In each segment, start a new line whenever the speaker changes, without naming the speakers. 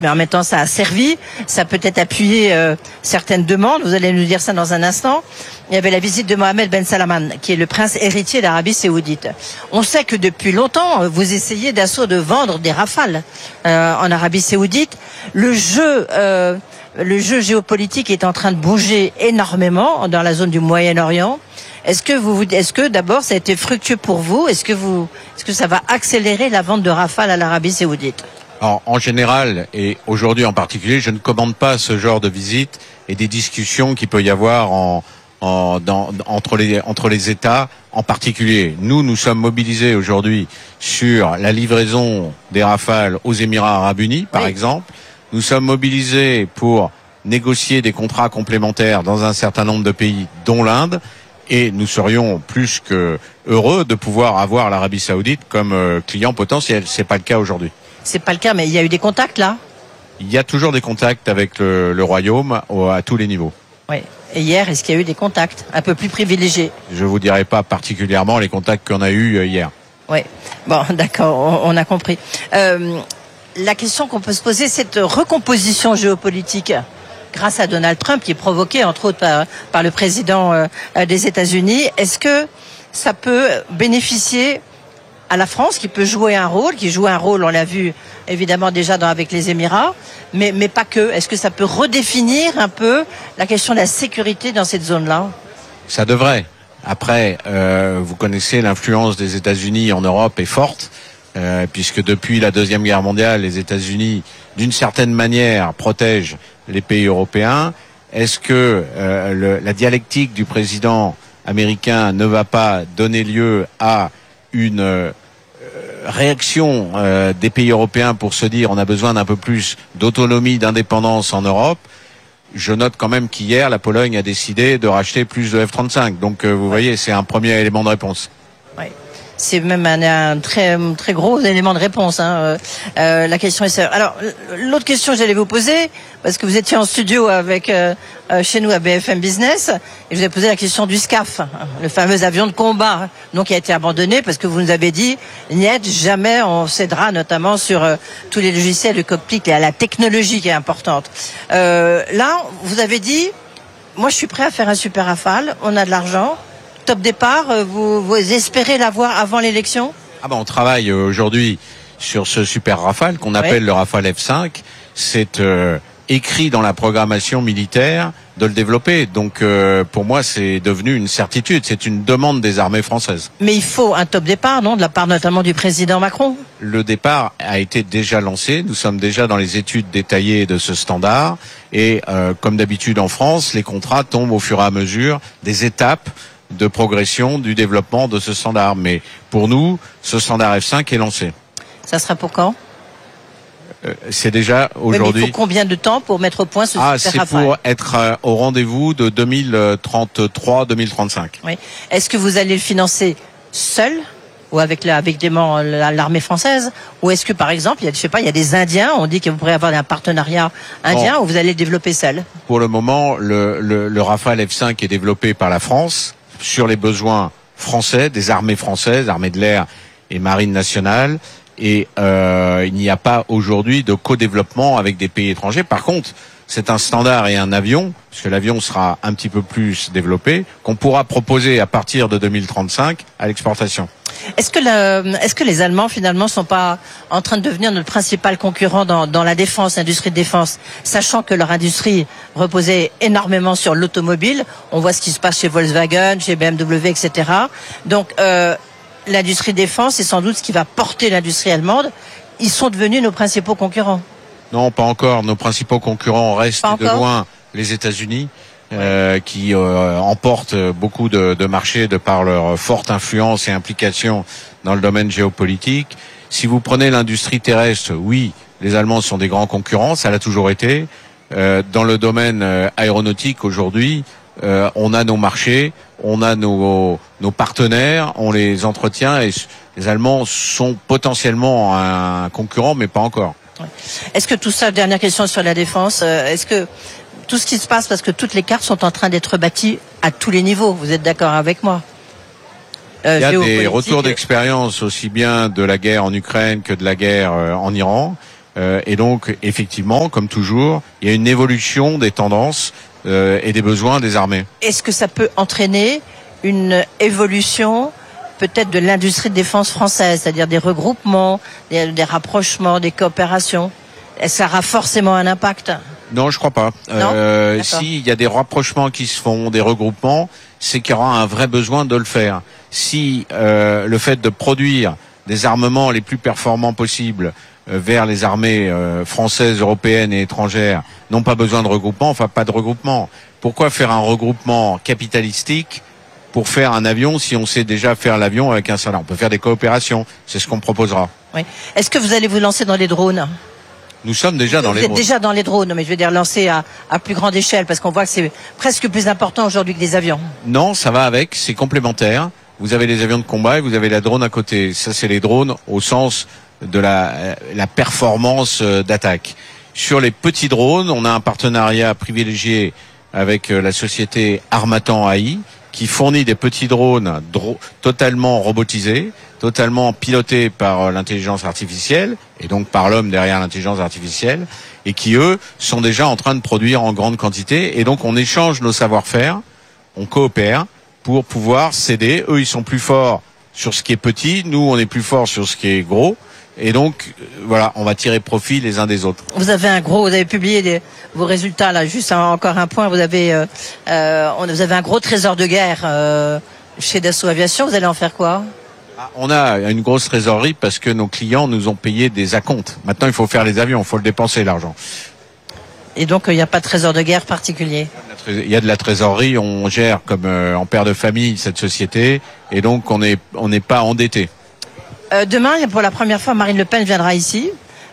Mais en même temps, ça a servi, ça a peut-être appuyé certaines demandes. Vous allez nous dire ça dans un instant. Il y avait la visite de Mohamed Ben Salman, qui est le prince héritier d'Arabie Saoudite. On sait que depuis longtemps, vous essayez de vendre des Rafales en Arabie Saoudite. Le jeu géopolitique est en train de bouger énormément dans la zone du Moyen-Orient. Est-ce que d'abord ça a été fructueux pour vous? Est-ce que ça va accélérer la vente de Rafales à l'Arabie Saoudite?
Alors, en général, et aujourd'hui en particulier, je ne commande pas ce genre de visite et des discussions qu'il peut y avoir entre les États en particulier. Nous sommes mobilisés aujourd'hui sur la livraison des Rafales aux Émirats Arabes Unis, par exemple. Nous sommes mobilisés pour négocier des contrats complémentaires dans un certain nombre de pays, dont l'Inde. Et nous serions plus que heureux de pouvoir avoir l'Arabie Saoudite comme client potentiel. C'est pas le cas aujourd'hui.
C'est pas le cas, mais il y a eu des contacts là?
Il y a toujours des contacts avec le Royaume à tous les niveaux.
Oui. Et hier, est-ce qu'il y a eu des contacts un peu plus privilégiés?
Je vous dirai pas particulièrement les contacts qu'on a eus hier.
Oui. Bon, d'accord, on a compris. La question qu'on peut se poser, cette recomposition géopolitique grâce à Donald Trump, qui est provoquée entre autres par le président des États-Unis, est-ce que ça peut bénéficier à la France, qui joue un rôle, on l'a vu évidemment déjà avec les Émirats, mais pas que. Est-ce que ça peut redéfinir un peu la question de la sécurité dans cette zone-là?
Ça devrait. Après, vous connaissez l'influence des États-Unis en Europe est forte, puisque depuis la Deuxième Guerre mondiale, les États-Unis, d'une certaine manière, protègent les pays européens. Est-ce que la dialectique du président américain ne va pas donner lieu à une réaction des pays européens pour se dire on a besoin d'un peu plus d'autonomie, d'indépendance en Europe? Je note quand même qu'hier, la Pologne a décidé de racheter plus de F-35. Donc, vous voyez, c'est un premier élément de réponse.
Oui. C'est même un très très gros élément de réponse. La question est sérieuse. Alors, l'autre question que j'allais vous poser, parce que vous étiez en studio avec chez nous à BFM Business, et je vous ai posé la question du SCAF, le fameux avion de combat, donc qui a été abandonné parce que vous nous avez dit, niet, jamais on cédera, notamment sur tous les logiciels de cockpit et à la technologie qui est importante. Là, vous avez dit, moi je suis prêt à faire un super Rafale, on a de l'argent. Top départ, vous espérez l'avoir avant l'élection?
On travaille aujourd'hui sur ce super Rafale qu'on appelle le Rafale F5. C'est écrit dans la programmation militaire de le développer. Donc pour moi, c'est devenu une certitude. C'est une demande des armées françaises.
Mais il faut un top départ, non? De la part notamment du président Macron?
Le départ a été déjà lancé. Nous sommes déjà dans les études détaillées de ce standard. Et comme d'habitude en France, les contrats tombent au fur et à mesure des étapes de progression du développement de ce standard. Mais pour nous, ce standard F5 est lancé.
Ça sera pour quand?
C'est déjà aujourd'hui.
Mais il faut combien de temps pour mettre au point ce super Rafale?
C'est pour être au rendez-vous de 2033-2035.
Oui. Est-ce que vous allez le financer seul ou avec l'armée française? Ou est-ce que, par exemple, il y a des Indiens, on dit que vous pourrez avoir un partenariat indien, ou vous allez le développer seul?
Pour le moment, le Rafale F5 est développé par la France, sur les besoins français, des armées françaises, armée de l'air et marine nationale, et il n'y a pas aujourd'hui de co-développement avec des pays étrangers. Par contre, c'est un standard et un avion, puisque l'avion sera un petit peu plus développé, qu'on pourra proposer à partir de 2035 à l'exportation.
Est-ce que les Allemands finalement sont pas en train de devenir notre principal concurrent dans la défense, l'industrie de défense, sachant que leur industrie reposait énormément sur l'automobile? On voit ce qui se passe chez Volkswagen, chez BMW, etc. Donc l'industrie de défense, c'est sans doute ce qui va porter l'industrie allemande. Ils sont devenus nos principaux concurrents.
Non, pas encore. Nos principaux concurrents restent de loin les États-Unis. Qui emportent beaucoup de marchés de par leur forte influence et implication dans le domaine géopolitique. Si vous prenez l'industrie terrestre, oui, les Allemands sont des grands concurrents, ça l'a toujours été. Dans le domaine aéronautique aujourd'hui, on a nos marchés, on a nos partenaires, on les entretient et les Allemands sont potentiellement un concurrent, mais pas encore.
Est-ce que tout ça, dernière question sur la défense, est-ce que tout ce qui se passe, parce que toutes les cartes sont en train d'être bâties à tous les niveaux, vous êtes d'accord avec moi?
Il y a des retours d'expérience aussi bien de la guerre en Ukraine que de la guerre en Iran. Et donc, effectivement, comme toujours, il y a une évolution des tendances et des besoins des armées.
Est-ce que ça peut entraîner une évolution peut-être de l'industrie de défense française, c'est-à-dire des regroupements, des rapprochements, des coopérations? Est-ce que ça aura forcément un impact?
Non, je crois pas. S'il y a des rapprochements qui se font, des regroupements, c'est qu'il y aura un vrai besoin de le faire. Si le fait de produire des armements les plus performants possibles vers les armées françaises, européennes et étrangères n'ont pas besoin de regroupement, enfin pas de regroupement. Pourquoi faire un regroupement capitalistique pour faire un avion si on sait déjà faire l'avion avec un salaire? On peut faire des coopérations, c'est ce qu'on proposera.
Oui. Est-ce que vous allez vous lancer dans les drones?
Nous sommes déjà dans les drones.
Vous êtes déjà dans les drones, mais je veux dire lancer à plus grande échelle, parce qu'on voit que c'est presque plus important aujourd'hui que des avions.
Non, ça va avec, c'est complémentaire. Vous avez les avions de combat et vous avez la drone à côté. Ça, c'est les drones au sens de la performance d'attaque. Sur les petits drones, on a un partenariat privilégié avec la société Armatan AI, qui fournit des petits drones totalement robotisés, totalement pilotés par l'intelligence artificielle, et donc par l'homme derrière l'intelligence artificielle, et qui, eux, sont déjà en train de produire en grande quantité. Et donc, on échange nos savoir-faire, on coopère pour pouvoir s'aider. Eux, ils sont plus forts sur ce qui est petit, nous, on est plus forts sur ce qui est gros. Et donc, voilà, on va tirer profit les uns des autres.
Vous avez publié vos résultats, là, juste encore un point, vous avez un gros trésor de guerre chez Dassault Aviation, vous allez en faire quoi?
On a une grosse trésorerie parce que nos clients nous ont payé des acomptes. Maintenant, il faut faire les avions, il faut le dépenser, l'argent.
Et donc, il n'y a pas de trésor de guerre particulier?
Il y a de la trésorerie, on gère comme en père de famille cette société, et donc on n'est pas endetté.
Demain, pour la première fois, Marine Le Pen viendra ici.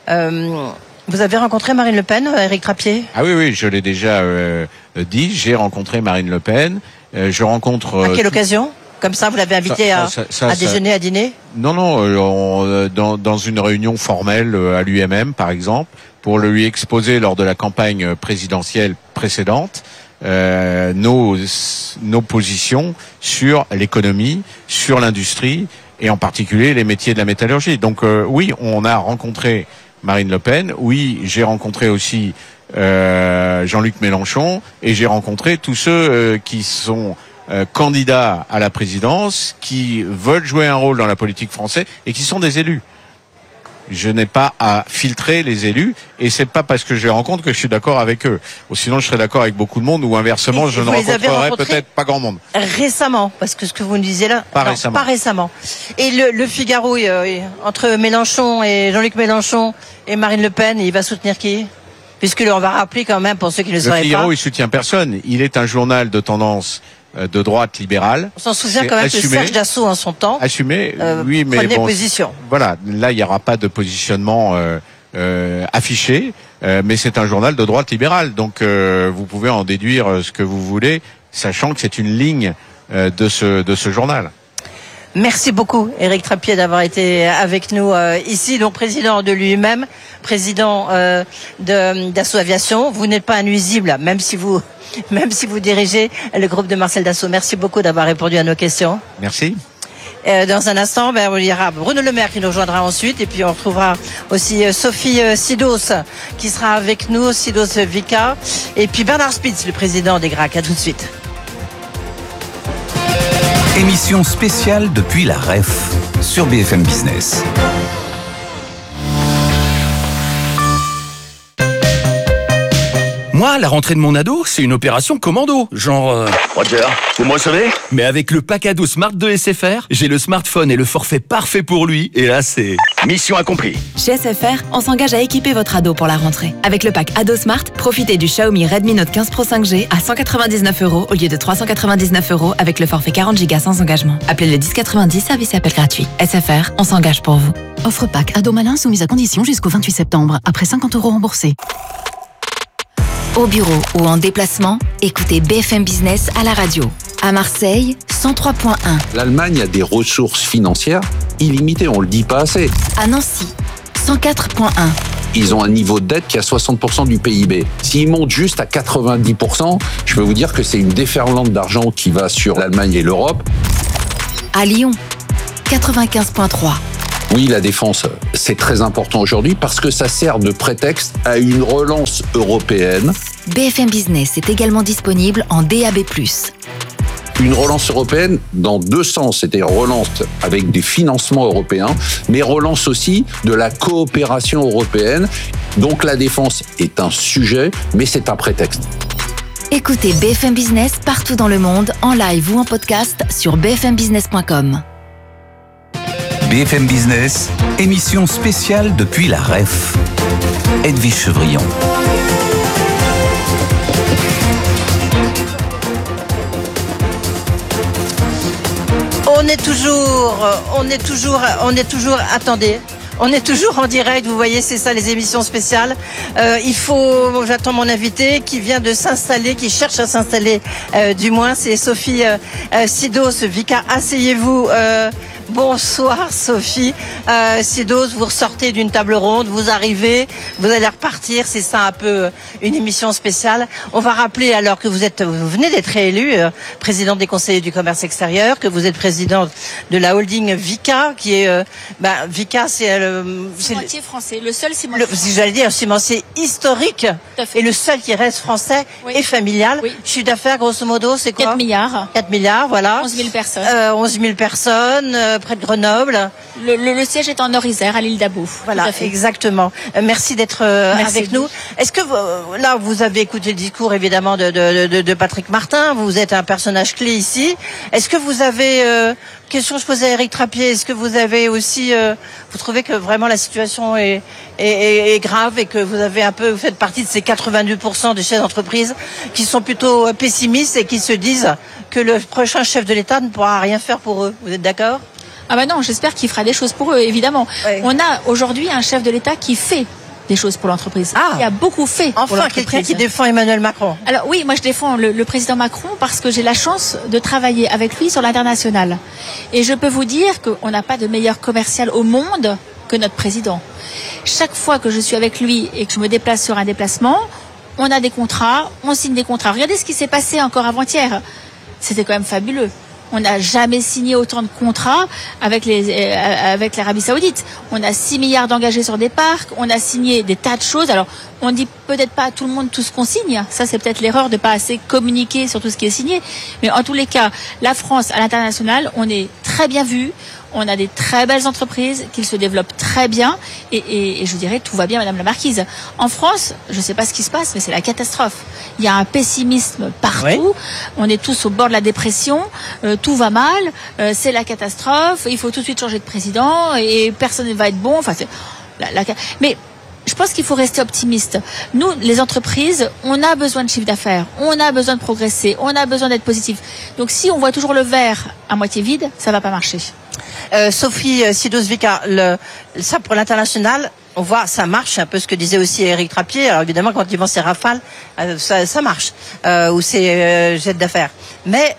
Vous avez rencontré Marine Le Pen, Éric Trappier?
Ah oui, je l'ai déjà dit. J'ai rencontré Marine Le Pen. Je rencontre.
À quelle occasion? Comme ça, vous l'avez invité à déjeuner, à dîner?
Non, dans une réunion formelle à l'UMM, par exemple, pour lui exposer lors de la campagne présidentielle précédente nos positions sur l'économie, sur l'industrie, et en particulier les métiers de la métallurgie. Donc oui, on a rencontré Marine Le Pen. Oui, j'ai rencontré aussi Jean-Luc Mélenchon, et j'ai rencontré tous ceux qui sont candidats à la présidence, qui veulent jouer un rôle dans la politique française et qui sont des élus. Je n'ai pas à filtrer les élus, et c'est pas parce que je les rencontre que je suis d'accord avec eux. Ou sinon, je serais d'accord avec beaucoup de monde, ou inversement, je ne rencontrerais peut-être pas grand monde.
Récemment, parce que ce que vous nous disiez là,
pas récemment.
Et le Figaro, entre Mélenchon et Jean-Luc Mélenchon et Marine Le Pen, il va soutenir qui? Puisque on va rappeler quand même pour ceux qui ne le sauraient pas.
Le Figaro, il soutient personne. Il est un journal de tendance de droite libérale.
On s'en souvient quand même que Serge Dassault en son temps
oui, mais
prenait position.
Voilà, là il n'y aura pas de positionnement affiché, mais c'est un journal de droite libérale, donc vous pouvez en déduire ce que vous voulez, sachant que c'est une ligne de ce journal.
Merci beaucoup, Éric Trappier, d'avoir été avec nous ici, donc président de lui-même, président de Dassault Aviation. Vous n'êtes pas nuisible, même si vous dirigez le groupe de Marcel Dassault. Merci beaucoup d'avoir répondu à nos questions.
Merci.
Dans un instant, il y aura Bruno Le Maire qui nous rejoindra ensuite, et puis on retrouvera aussi Sophie Sidos qui sera avec nous, Sidos Vika, et puis Bernard Spitz, le président des GRAC. À tout de suite.
Émission spéciale depuis la REF sur BFM Business. Moi, la rentrée de mon ado, c'est une opération commando, genre...
Roger, vous me recevez?
Mais avec le pack ado Smart de SFR, j'ai le smartphone et le forfait parfait pour lui, et là c'est...
Mission accomplie.
Chez SFR, on s'engage à équiper votre ado pour la rentrée. Avec le pack Ado Smart, profitez du Xiaomi Redmi Note 15 Pro 5G à 199 € au lieu de 399 € avec le forfait 40 Go sans engagement. Appelez le 1090, service et appel gratuit. SFR, on s'engage pour vous.
Offre pack Ado Malin soumise à condition jusqu'au 28 septembre, après 50 € remboursés.
Au bureau ou en déplacement, écoutez BFM Business à la radio. À Marseille, 103.1.
L'Allemagne a des ressources financières illimitées, on le dit pas assez.
À Nancy, 104.1.
Ils ont un niveau de dette qui est à 60% du PIB. S'ils montent juste à 90%, je peux vous dire que c'est une déferlante d'argent qui va sur l'Allemagne et l'Europe.
À Lyon, 95.3.
Oui, la défense, c'est très important aujourd'hui parce que ça sert de prétexte à une relance européenne.
BFM Business est également disponible en DAB+.
Une relance européenne dans deux sens, c'est-à-dire relance avec des financements européens, mais relance aussi de la coopération européenne. Donc la défense est un sujet, mais c'est un prétexte.
Écoutez BFM Business partout dans le monde, en live ou en podcast sur bfmbusiness.com.
BFM Business, émission spéciale depuis la REF. Edwige Chevrillon.
On est toujours en direct, vous voyez, c'est ça les émissions spéciales. J'attends mon invité qui vient de s'installer, qui cherche à s'installer, du moins, c'est Sophie Sidos, Vicat. Asseyez-vous. Bonsoir Sophie Sidos, vous ressortez d'une table ronde, vous arrivez, vous allez repartir, c'est ça un peu une émission spéciale. On va rappeler alors que vous venez d'être réélue présidente des conseillers du commerce extérieur, que vous êtes présidente de la holding Vicat, qui est Vicat, c'est
cimentier français, le seul cimentier.
J'allais dire cimentier historique et le seul qui reste français et familial. Oui. Chiffre d'affaires grosso modo, c'est quoi?
4 milliards.
4 milliards, voilà.
11 000 personnes.
11 000 personnes. Près de Grenoble.
Le siège est en Nord-Isère, à l'île d'Abo.
Voilà, exactement. Merci d'être avec nous. Est-ce que là, vous avez écouté le discours évidemment de Patrick Martin. Vous êtes un personnage clé ici. Est-ce que vous avez question que je posais à Éric Trappier. Est-ce que vous avez aussi, vous trouvez que vraiment la situation est grave et que vous faites partie de ces 82% de chefs d'entreprise qui sont plutôt pessimistes et qui se disent que le prochain chef de l'État ne pourra rien faire pour eux. Vous êtes d'accord?
Ah bah non, j'espère qu'il fera des choses pour eux, évidemment. Ouais. On a aujourd'hui un chef de l'État qui fait des choses pour l'entreprise. Qui a beaucoup fait pour l'entreprise.
Enfin, quelqu'un qui défend Emmanuel Macron.
Alors oui, moi je défends le président Macron parce que j'ai la chance de travailler avec lui sur l'international. Et je peux vous dire qu'on n'a pas de meilleur commercial au monde que notre président. Chaque fois que je suis avec lui et que je me déplace sur un déplacement, on a des contrats, on signe des contrats. Regardez ce qui s'est passé encore avant-hier. C'était quand même fabuleux. On n'a jamais signé autant de contrats avec l'Arabie Saoudite. On a 6 milliards d'engagés sur des parcs. On a signé des tas de choses. Alors, on dit peut-être pas à tout le monde tout ce qu'on signe. Ça, c'est peut-être l'erreur de pas assez communiquer sur tout ce qui est signé. Mais en tous les cas, la France, à l'international, on est très bien vu. On a des très belles entreprises qui se développent très bien et je dirais tout va bien, Madame la Marquise. En France, je ne sais pas ce qui se passe, mais c'est la catastrophe. Il y a un pessimisme partout. Oui. On est tous au bord de la dépression. Tout va mal. C'est la catastrophe. Il faut tout de suite changer de président et personne ne va être bon. Enfin, mais je pense qu'il faut rester optimiste. Nous, les entreprises, on a besoin de chiffre d'affaires, on a besoin de progresser, on a besoin d'être positif. Donc si on voit toujours le verre à moitié vide, ça va pas marcher.
Sophie Sidos-Vicat, ça pour l'international, on voit ça marche, un peu ce que disait aussi Éric Trappier. Alors évidemment quand ils vont ces Rafale, ça marche, ou ces jets d'affaires. Mais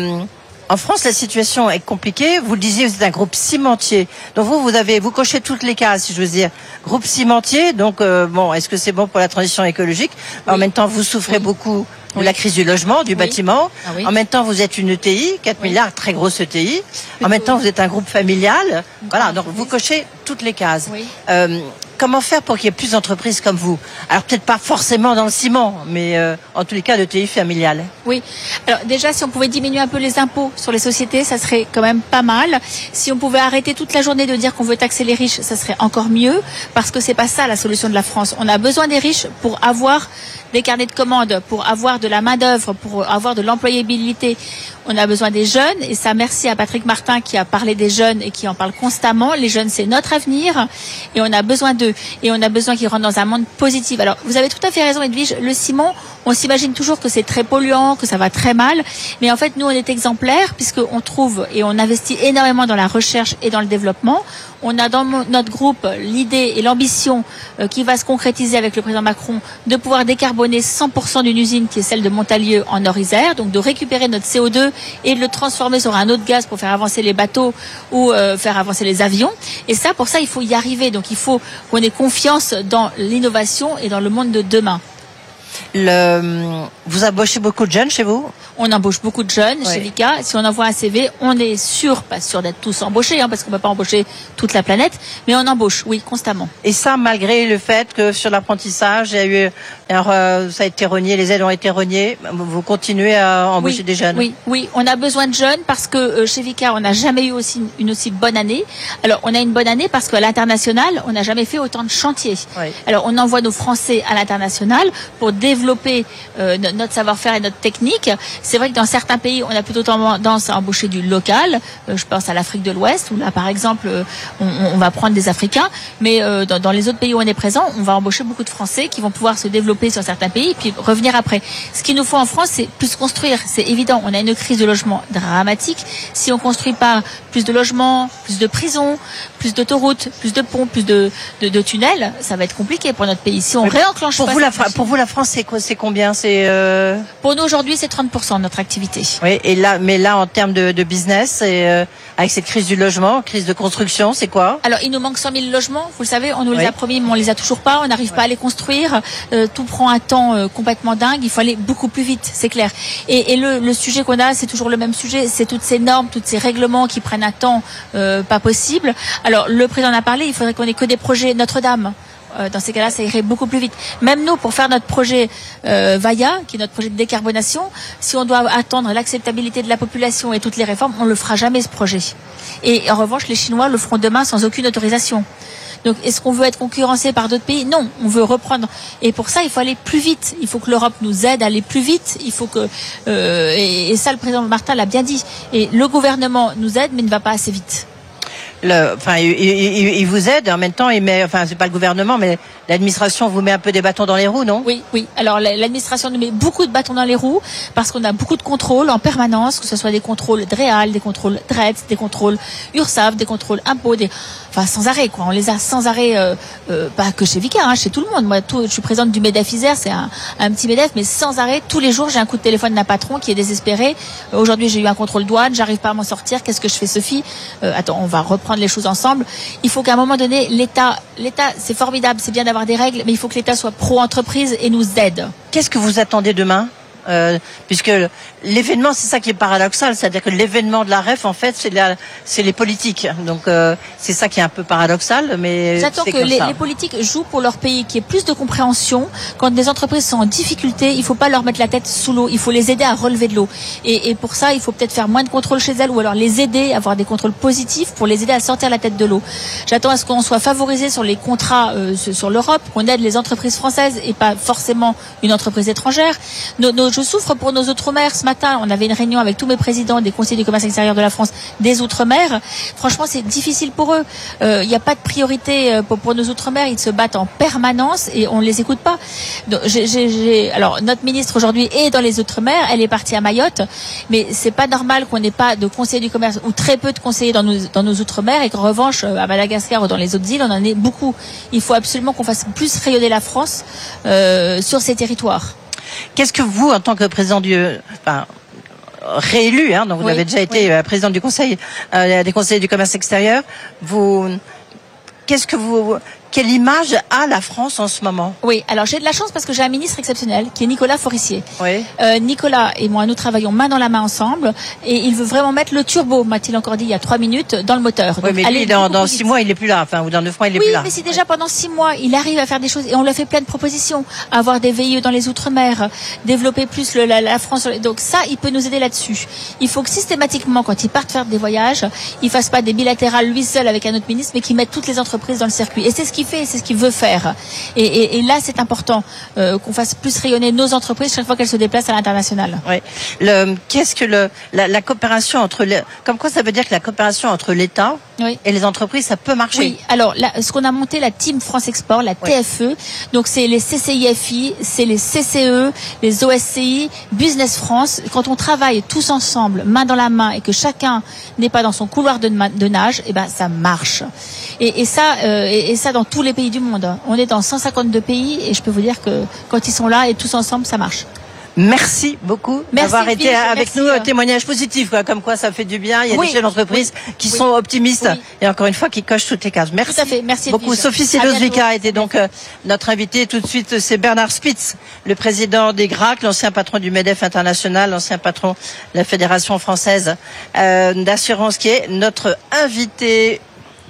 en France, la situation est compliquée. Vous le disiez, vous êtes un groupe cimentier. Donc vous cochez toutes les cases, si je veux dire. Groupe cimentier, donc est-ce que c'est bon pour la transition écologique? En même temps, vous souffrez beaucoup de la crise du logement, du bâtiment. Ah, oui. En même temps, vous êtes une ETI, 4 milliards, très grosse ETI. En même temps, vous êtes un groupe familial. Voilà, donc vous cochez toutes les cases. Oui. Comment faire pour qu'il y ait plus d'entreprises comme vous? Alors peut-être pas forcément dans le ciment, mais en tous les cas de TI familiale.
Oui. Alors déjà, si on pouvait diminuer un peu les impôts sur les sociétés, ça serait quand même pas mal. Si on pouvait arrêter toute la journée de dire qu'on veut taxer les riches, ça serait encore mieux, parce que c'est pas ça la solution de la France. On a besoin des riches pour avoir des carnets de commandes, pour avoir de la main-d'œuvre, pour avoir de l'employabilité. On a besoin des jeunes, et ça, merci à Patrick Martin qui a parlé des jeunes et qui en parle constamment. Les jeunes, c'est notre avenir, et on a besoin d'eux. Et on a besoin qu'ils rentrent dans un monde positif. Alors, vous avez tout à fait raison, Edwige. Le ciment, on s'imagine toujours que c'est très polluant, que ça va très mal. Mais en fait, nous, on est exemplaires puisqu'on trouve et on investit énormément dans la recherche et dans le développement. On a dans notre groupe l'idée et l'ambition qui va se concrétiser avec le président Macron de pouvoir décarboner 100% d'une usine qui est celle de Montalieu en Nord-Isère. Donc, de récupérer notre CO2 et de le transformer sur un autre gaz pour faire avancer les bateaux ou faire avancer les avions. Et ça, pour ça, il faut y arriver. Donc, il faut qu'on ait confiance dans l'innovation et dans le monde de demain.
Vous embauchez beaucoup de jeunes chez vous?
On embauche beaucoup de jeunes chez Vicat. Si on envoie un CV, on est pas sûr d'être tous embauchés, parce qu'on ne peut pas embaucher toute la planète, mais on embauche, oui, constamment.
Et ça, malgré le fait que sur l'apprentissage, il y a eu, ça a été renié, les aides ont été reniées, vous continuez à embaucher des jeunes?
Oui, on a besoin de jeunes parce que chez Vicat, on n'a jamais eu une aussi bonne année. Alors, on a une bonne année parce qu'à l'international, on n'a jamais fait autant de chantiers. Oui. Alors, on envoie nos Français à l'international pour développer notre savoir-faire et notre technique. C'est vrai que dans certains pays, on a plutôt tendance à embaucher du local. Je pense à l'Afrique de l'Ouest, où là, par exemple, on va prendre des Africains. Mais dans les autres pays où on est présent, on va embaucher beaucoup de Français qui vont pouvoir se développer sur certains pays et puis revenir après. Ce qu'il nous faut en France, c'est plus construire. C'est évident, on a une crise de logement dramatique. Si on construit pas plus de logements, plus de prisons, plus d'autoroutes, plus de ponts, plus de tunnels, ça va être compliqué pour notre pays. Si on réenclenche
pour vous, la France, c'est combien?
Pour nous, aujourd'hui, c'est 30% de notre activité.
Oui, mais là, en termes de business, avec cette crise du logement, crise de construction, c'est quoi?
Alors, il nous manque 100 000 logements. Vous le savez, on nous les a promis, mais on les a toujours pas. On n'arrive pas à les construire. Tout prend un temps complètement dingue. Il faut aller beaucoup plus vite, c'est clair. Et le sujet qu'on a, c'est toujours le même sujet. C'est toutes ces normes, tous ces règlements qui prennent un temps pas possible. Alors, le président en a parlé. Il faudrait qu'on ait que des projets Notre-Dame. Dans ces cas-là, ça irait beaucoup plus vite. Même nous, pour faire notre projet VAIA, qui est notre projet de décarbonation, si on doit attendre l'acceptabilité de la population et toutes les réformes, on ne le fera jamais, ce projet. Et en revanche, les Chinois le feront demain sans aucune autorisation. Donc, est-ce qu'on veut être concurrencé par d'autres pays? Non, on veut reprendre. Et pour ça, il faut aller plus vite. Il faut que l'Europe nous aide à aller plus vite. Il faut que et ça, le président Martin l'a bien dit. Et le gouvernement nous aide, mais ne va pas assez vite.
Il vous aide, en même temps, c'est pas le gouvernement, mais l'administration vous met un peu des bâtons dans les roues, non?
Oui. Alors, l'administration nous met beaucoup de bâtons dans les roues, parce qu'on a beaucoup de contrôles en permanence, que ce soit des contrôles DREAL, des contrôles DRETS, des contrôles URSSAF, des contrôles impôts, sans arrêt, quoi. On les a sans arrêt, pas que chez Vicat, chez tout le monde. Moi, je suis présidente du MEDEF Isère, c'est un petit MEDEF, mais sans arrêt, tous les jours, j'ai un coup de téléphone d'un patron qui est désespéré. Aujourd'hui, j'ai eu un contrôle douane, j'arrive pas à m'en sortir. Qu'est-ce que je fais, Sophie? Attends, on va reprendre les choses ensemble. Il faut qu'à un moment donné, l'État, c'est formidable, c'est bien d'avoir des règles, mais il faut que l'État soit pro-entreprise et nous aide.
Qu'est-ce que vous attendez demain? Puisque l'événement, c'est ça qui est paradoxal, c'est-à-dire que l'événement de la REF, en fait, c'est les politiques. Donc c'est ça qui est un peu paradoxal, mais
j'attends que les politiques jouent pour leur pays, qu'il y ait plus de compréhension. Quand des entreprises sont en difficulté, il faut pas leur mettre la tête sous l'eau, il faut les aider à relever de l'eau. Et pour ça, il faut peut-être faire moins de contrôles chez elles, ou alors les aider à avoir des contrôles positifs pour les aider à sortir la tête de l'eau. J'attends à ce qu'on soit favorisé sur les contrats sur l'Europe, qu'on aide les entreprises françaises et pas forcément une entreprise étrangère. Je souffre pour nos outre-mer. Ce matin, on avait une réunion avec tous mes présidents des conseils du commerce extérieur de la France des outre-mer. Franchement, c'est difficile pour eux. Il n'y a pas de priorité pour nos outre-mer. Ils se battent en permanence et on ne les écoute pas. Donc, alors, notre ministre aujourd'hui est dans les outre-mer. Elle est partie à Mayotte. Mais c'est pas normal qu'on n'ait pas de conseillers du commerce ou très peu de conseillers dans nos outre-mer et qu'en revanche, à Madagascar ou dans les autres îles, on en ait beaucoup. Il faut absolument qu'on fasse plus rayonner la France sur ces territoires.
Qu'est-ce que vous, en tant que président réélu, donc vous avez déjà été président du conseil des conseillers du commerce extérieur, quelle image a la France en ce moment?
Oui, alors j'ai de la chance parce que j'ai un ministre exceptionnel qui est Nicolas Forissier.
Oui.
Nicolas et moi, nous travaillons main dans la main ensemble et il veut vraiment mettre le turbo, m'a-t-il encore dit il y a 3 minutes, dans le moteur.
Oui, mais lui, dans 6 mois, il est plus là, ou dans 9 mois, il est plus là.
Oui, mais si déjà pendant 6 mois, il arrive à faire des choses et on lui a fait plein de propositions, avoir des VIE dans les outre-mer, développer plus la France. Donc ça, il peut nous aider là-dessus. Il faut que systématiquement, quand il parte faire des voyages, il fasse pas des bilatérales lui seul avec un autre ministre, mais qu'il mette toutes les entreprises dans le circuit. Et c'est ce qu'il fait, c'est ce qu'il veut faire. Et là, c'est important qu'on fasse plus rayonner nos entreprises chaque fois qu'elles se déplacent à l'international.
Oui. Qu'est-ce que la coopération comme quoi ça veut dire que la coopération entre l'État et les entreprises, ça peut marcher?
Oui. Alors, ce qu'on a monté, la Team France Export, la TFE, donc c'est les CCIFI, c'est les CCE, les OSCI, Business France. Quand on travaille tous ensemble, main dans la main, et que chacun n'est pas dans son couloir de nage, ça marche. Et ça dans tous les pays du monde. On est dans 152 pays et je peux vous dire que quand ils sont là et tous ensemble, ça marche.
Merci beaucoup d'avoir été
Philippe,
avec
merci.
nous. Témoignage positif, quoi, comme quoi ça fait du bien. Il y a
Oui.
des chefs d'entreprise qui
Oui.
sont optimistes
Oui.
et encore une fois qui cochent toutes les cases. Merci.
Tout à fait. Merci
beaucoup.
Edwige.
Sophie
À bientôt.
Silos-Vika était donc notre invitée. Tout de suite, c'est Bernard Spitz, le président des GRAC, l'ancien patron du MEDEF International, l'ancien patron de la Fédération française d'assurance, qui est notre invité.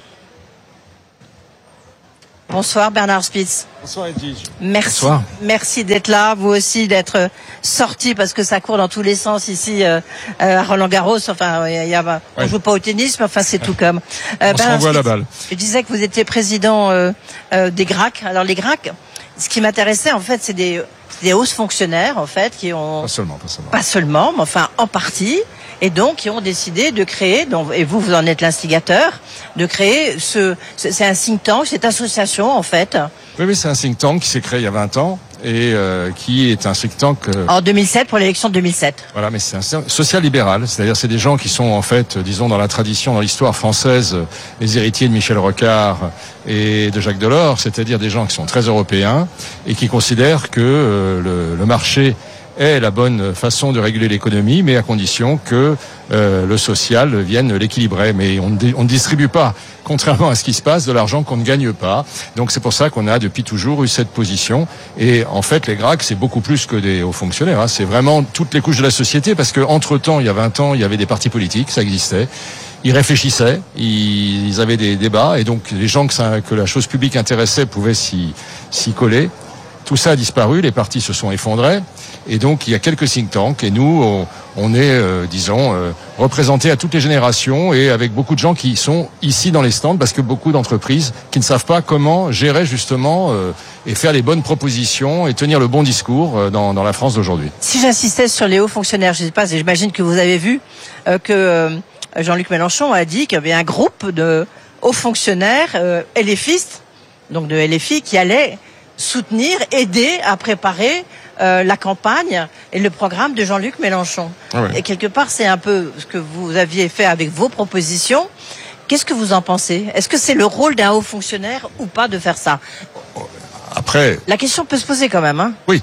Bonsoir Bernard Spitz.
Bonsoir Edwige.
Merci.
Bonsoir.
Merci d'être là, vous aussi d'être sorti parce que ça court dans tous les sens ici à Roland-Garros. Enfin, on joue pas au tennis, mais enfin c'est tout comme.
On se renvoie la balle.
Je disais que vous étiez président des GRAC. Alors les GRAC, ce qui m'intéressait en fait, c'est des hauts fonctionnaires en fait qui ont pas seulement, mais enfin en partie. Et donc, qui ont décidé de créer, et vous en êtes l'instigateur, de créer c'est un think tank, cette association, en fait.
Oui, c'est un think tank qui s'est créé il y a 20 ans et qui est un think tank...
En 2007, pour l'élection de 2007.
Voilà, mais c'est un social-libéral, c'est-à-dire c'est des gens qui sont en fait, disons, dans la tradition, dans l'histoire française, les héritiers de Michel Rocard et de Jacques Delors, c'est-à-dire des gens qui sont très européens et qui considèrent que le marché est la bonne façon de réguler l'économie, mais à condition que le social vienne l'équilibrer. Mais on ne distribue pas, contrairement à ce qui se passe, de l'argent qu'on ne gagne pas. Donc c'est pour ça qu'on a depuis toujours eu cette position. Et en fait, les GRAC, c'est beaucoup plus que des hauts fonctionnaires. C'est vraiment toutes les couches de la société, parce que entre-temps, il y a 20 ans, il y avait des partis politiques, ça existait. Ils réfléchissaient, ils avaient des débats, et donc les gens que la chose publique intéressait pouvaient s'y coller. Tout ça a disparu, les partis se sont effondrés, et donc il y a quelques think tanks, et nous, on est, représentés à toutes les générations, et avec beaucoup de gens qui sont ici dans les stands, parce que beaucoup d'entreprises qui ne savent pas comment gérer justement et faire les bonnes propositions et tenir le bon discours dans la France d'aujourd'hui.
Si j'insistais sur les hauts fonctionnaires, je ne sais pas, j'imagine que vous avez vu que Jean-Luc Mélenchon a dit qu'il y avait un groupe de hauts fonctionnaires LFistes, donc de LFI, qui allaient soutenir, aider à préparer la campagne et le programme de Jean-Luc Mélenchon. Ah ouais. Et quelque part, c'est un peu ce que vous aviez fait avec vos propositions. Qu'est-ce que vous en pensez? Est-ce que c'est le rôle d'un haut fonctionnaire ou pas de faire ça?
Après,
la question peut se poser quand même. Hein.
Oui,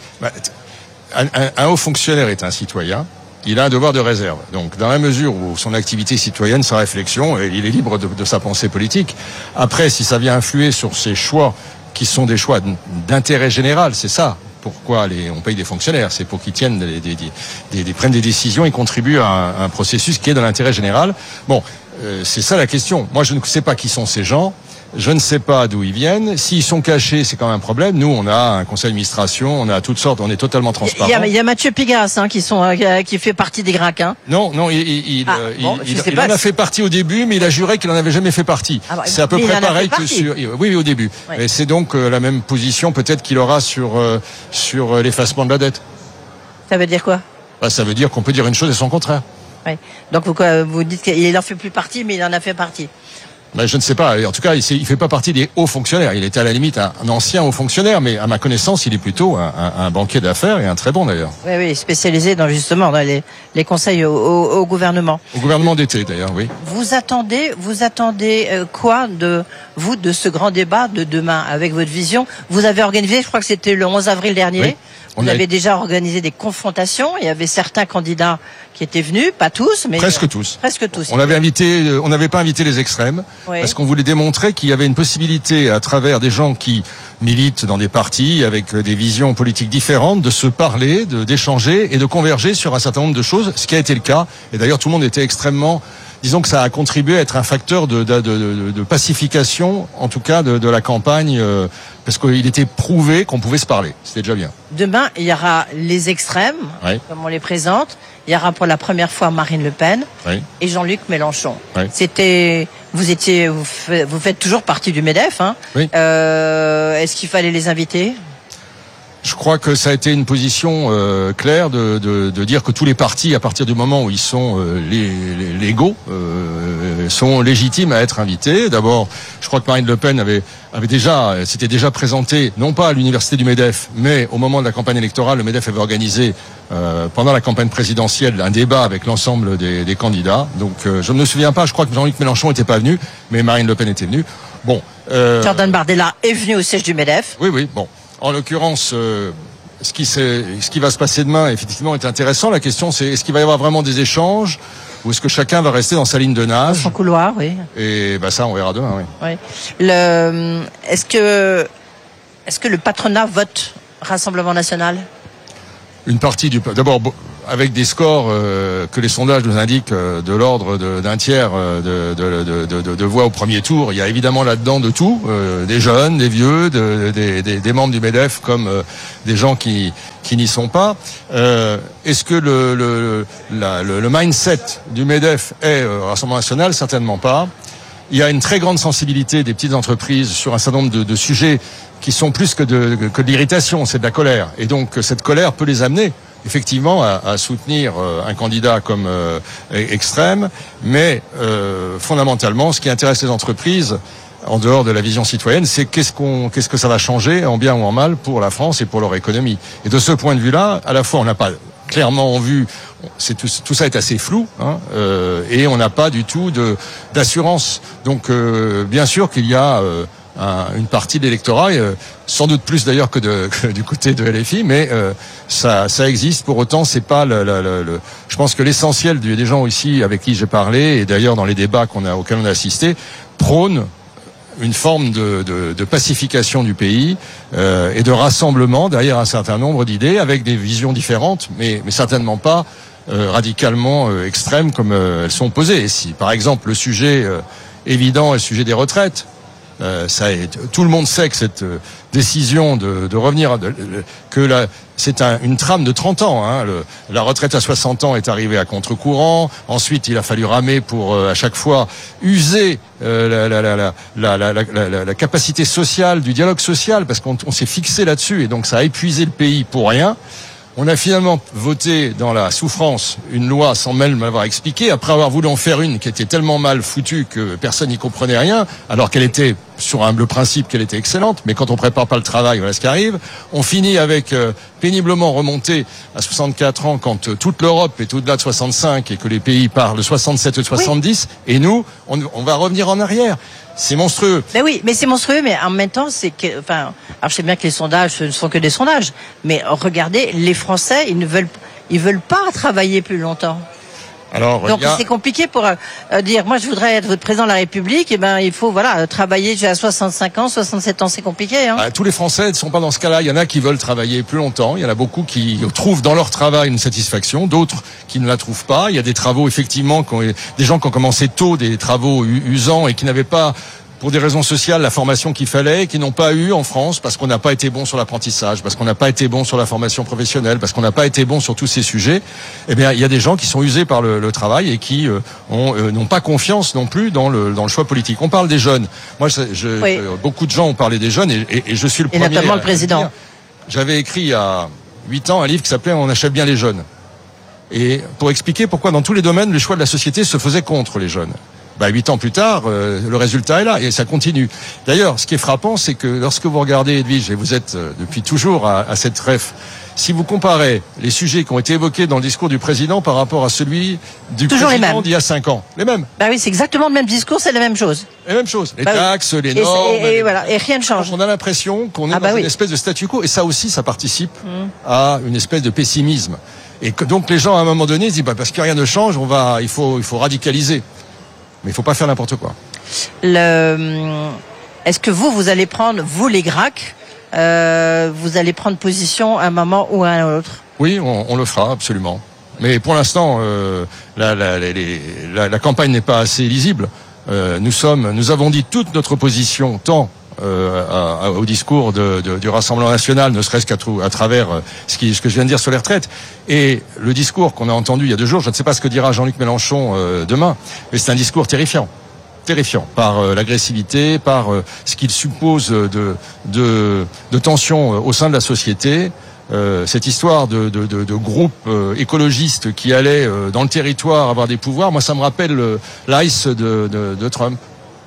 un haut fonctionnaire est un citoyen. Il a un devoir de réserve. Donc, dans la mesure où son activité citoyenne, sa réflexion, il est libre de sa pensée politique. Après, si ça vient influer sur ses choix, qui sont des choix d'intérêt général, c'est ça. Pourquoi on paye des fonctionnaires? C'est pour qu'ils tiennent prennent des décisions et contribuent à un processus qui est dans l'intérêt général. Bon, c'est ça la question. Moi, je ne sais pas qui sont ces gens. Je ne sais pas d'où ils viennent. S'ils sont cachés, c'est quand même un problème. Nous, on a un conseil d'administration, on a toutes sortes, on est totalement transparent.
Il y a Mathieu Pigasse qui fait partie des GRAC. Hein.
Non, il en a fait partie au début, mais il a juré qu'il n'en avait jamais fait partie. Ah, c'est à peu près pareil que sur... Oui, au début. Ouais. Et c'est donc la même position peut-être qu'il aura sur l'effacement de la dette.
Ça veut dire quoi?
Ça veut dire qu'on peut dire une chose et son contraire.
Oui. Donc vous dites qu'il n'en fait plus partie, mais il en a fait partie.
Je ne sais pas. En tout cas, il fait pas partie des hauts fonctionnaires. Il était à la limite un ancien haut fonctionnaire, mais à ma connaissance, il est plutôt un banquier d'affaires et un très bon d'ailleurs.
Oui, spécialisé dans les conseils au gouvernement.
Au gouvernement d'été d'ailleurs, oui.
Vous attendez quoi de ce grand débat de demain avec votre vision? Vous avez organisé, je crois que c'était le 11 avril dernier. Oui. Vous avez déjà organisé des confrontations. Il y avait certains candidats qui étaient venus, pas tous, mais
presque tous.
Presque tous.
On n'avait pas invité les extrêmes, oui. Parce qu'on voulait démontrer qu'il y avait une possibilité, à travers des gens qui militent dans des partis avec des visions politiques différentes, de se parler, d'échanger et de converger sur un certain nombre de choses, ce qui a été le cas. Et d'ailleurs, tout le monde était extrêmement... Disons que ça a contribué à être un facteur de pacification, en tout cas de la campagne, parce qu'il était prouvé qu'on pouvait se parler. C'était déjà bien.
Demain, il y aura les extrêmes, oui. Comme on les présente. Il y aura pour la première fois Marine Le Pen, oui. Et Jean-Luc Mélenchon. Oui. Vous faites toujours partie du MEDEF. Hein. Oui. Est-ce qu'il fallait les inviter ?
Je crois que ça a été une position claire de dire que tous les partis, à partir du moment où ils sont légaux, sont légitimes à être invités. D'abord, je crois que Marine Le Pen s'était déjà présentée, non pas à l'université du MEDEF, mais au moment de la campagne électorale, le MEDEF avait organisé pendant la campagne présidentielle un débat avec l'ensemble des candidats. Donc je ne me souviens pas, je crois que Jean-Luc Mélenchon n'était pas venu, mais Marine Le Pen était venue. Bon.
Jordan Bardella est venu au siège du MEDEF.
Oui, bon. En l'occurrence, ce qui va se passer demain, effectivement, est intéressant. La question, c'est est-ce qu'il va y avoir vraiment des échanges ou est-ce que chacun va rester dans sa ligne de nage?
Son couloir, oui.
Et ça, on verra demain, oui.
Oui. Est-ce que le patronat vote Rassemblement national?
Une partie d'abord, avec des scores que les sondages nous indiquent de l'ordre d'un tiers de voix au premier tour. Il y a évidemment là-dedans de tout, des jeunes, des vieux, des membres du MEDEF comme des gens qui n'y sont pas. Est-ce que le mindset du MEDEF est Rassemblement national? Certainement pas. Il y a une très grande sensibilité des petites entreprises sur un certain nombre de sujets qui sont plus que de l'irritation, c'est de la colère. Et donc cette colère peut les amener effectivement à soutenir un candidat comme extrême, mais fondamentalement, ce qui intéresse les entreprises, en dehors de la vision citoyenne, c'est qu'est-ce que ça va changer, en bien ou en mal, pour la France et pour leur économie. Et de ce point de vue-là, à la fois, on n'a pas clairement en vue, tout ça est assez flou, et on n'a pas du tout d'assurance. Donc, bien sûr qu'il y a une partie de l'électorat, sans doute plus d'ailleurs que du côté de LFI, mais ça existe. Pour autant, c'est pas je pense que l'essentiel des gens ici avec qui j'ai parlé, et d'ailleurs dans les débats auxquels on a assisté, prônent une forme de pacification du pays et de rassemblement derrière un certain nombre d'idées avec des visions différentes, mais certainement pas radicalement extrêmes comme elles sont posées. Et si, par exemple, le sujet évident est le sujet des retraites, tout le monde sait que cette décision de revenir, c'est une trame de 30 ans. La retraite à 60 ans est arrivée à contre-courant. Ensuite, il a fallu ramer pour à chaque fois user la capacité sociale, du dialogue social, parce qu'on s'est fixé là-dessus, et donc ça a épuisé le pays pour rien. On a finalement voté dans la souffrance une loi sans même m'avoir expliqué, après avoir voulu en faire une qui était tellement mal foutue que personne n'y comprenait rien, alors qu'elle était sur le principe qu'elle était excellente, mais quand on prépare pas le travail, voilà ce qui arrive. On finit avec péniblement remonter à 64 ans quand toute l'Europe est au-delà de 65 et que les pays parlent de 67 ou de 70, et nous, on va revenir en arrière. C'est monstrueux.
Ben oui, mais c'est monstrueux, mais en même temps, alors je sais bien que les sondages, ce ne sont que des sondages, mais regardez, les Français, ils veulent pas travailler plus longtemps. Donc c'est compliqué pour dire, moi je voudrais être votre président de la République, et il faut travailler déjà à 65 ans, 67 ans, c'est compliqué.
Tous les Français ne sont pas dans ce cas-là. Il y en a qui veulent travailler plus longtemps. Il y en a beaucoup qui trouvent dans leur travail une satisfaction, d'autres qui ne la trouvent pas. Il y a des travaux effectivement, des gens qui ont commencé tôt des travaux usants et qui n'avaient pas, pour des raisons sociales, la formation qu'il fallait, qui n'ont pas eu en France parce qu'on n'a pas été bon sur l'apprentissage, parce qu'on n'a pas été bon sur la formation professionnelle, parce qu'on n'a pas été bon sur tous ces sujets. Eh bien, il y a des gens qui sont usés par le travail et qui n'ont pas confiance non plus dans le choix politique. On parle des jeunes. Moi, beaucoup de gens ont parlé des jeunes et je suis le premier.
Et notamment le président.
J'avais écrit il y a 8 ans un livre qui s'appelait « On achète bien les jeunes ». Et pour expliquer pourquoi dans tous les domaines, les choix de la société se faisaient contre les jeunes. 8 ans plus tard, le résultat est là et ça continue. D'ailleurs, ce qui est frappant, c'est que lorsque vous regardez Edwige, et vous êtes depuis toujours à cette ref, si vous comparez les sujets qui ont été évoqués dans le discours du président par rapport à celui du président d'il y a 5 ans, les mêmes.
Oui, c'est exactement le même discours, c'est la même chose.
Les mêmes choses. Les taxes, les normes.
Et rien ne change.
On a l'impression qu'on est dans une espèce de statu quo, et ça aussi, ça participe à une espèce de pessimisme. Et que donc les gens, à un moment donné, se disent, parce que rien ne change, il faut radicaliser. Mais il ne faut pas faire n'importe quoi.
Est-ce que vous allez prendre, vous les GRAC, vous allez prendre position à un moment ou à un autre?
Oui, on le fera, absolument. Mais pour l'instant, la campagne n'est pas assez lisible. Nous avons dit toute notre position, tant au discours du Rassemblement national, ne serait-ce qu'à travers ce que je viens de dire sur les retraites, et le discours qu'on a entendu il y a 2 jours. Je ne sais pas ce que dira Jean-Luc Mélenchon demain, mais c'est un discours terrifiant par l'agressivité, par ce qu'il suppose de tension au sein de la société. Cette histoire de groupes écologistes qui allaient dans le territoire avoir des pouvoirs, moi ça me rappelle l'ICE de Trump.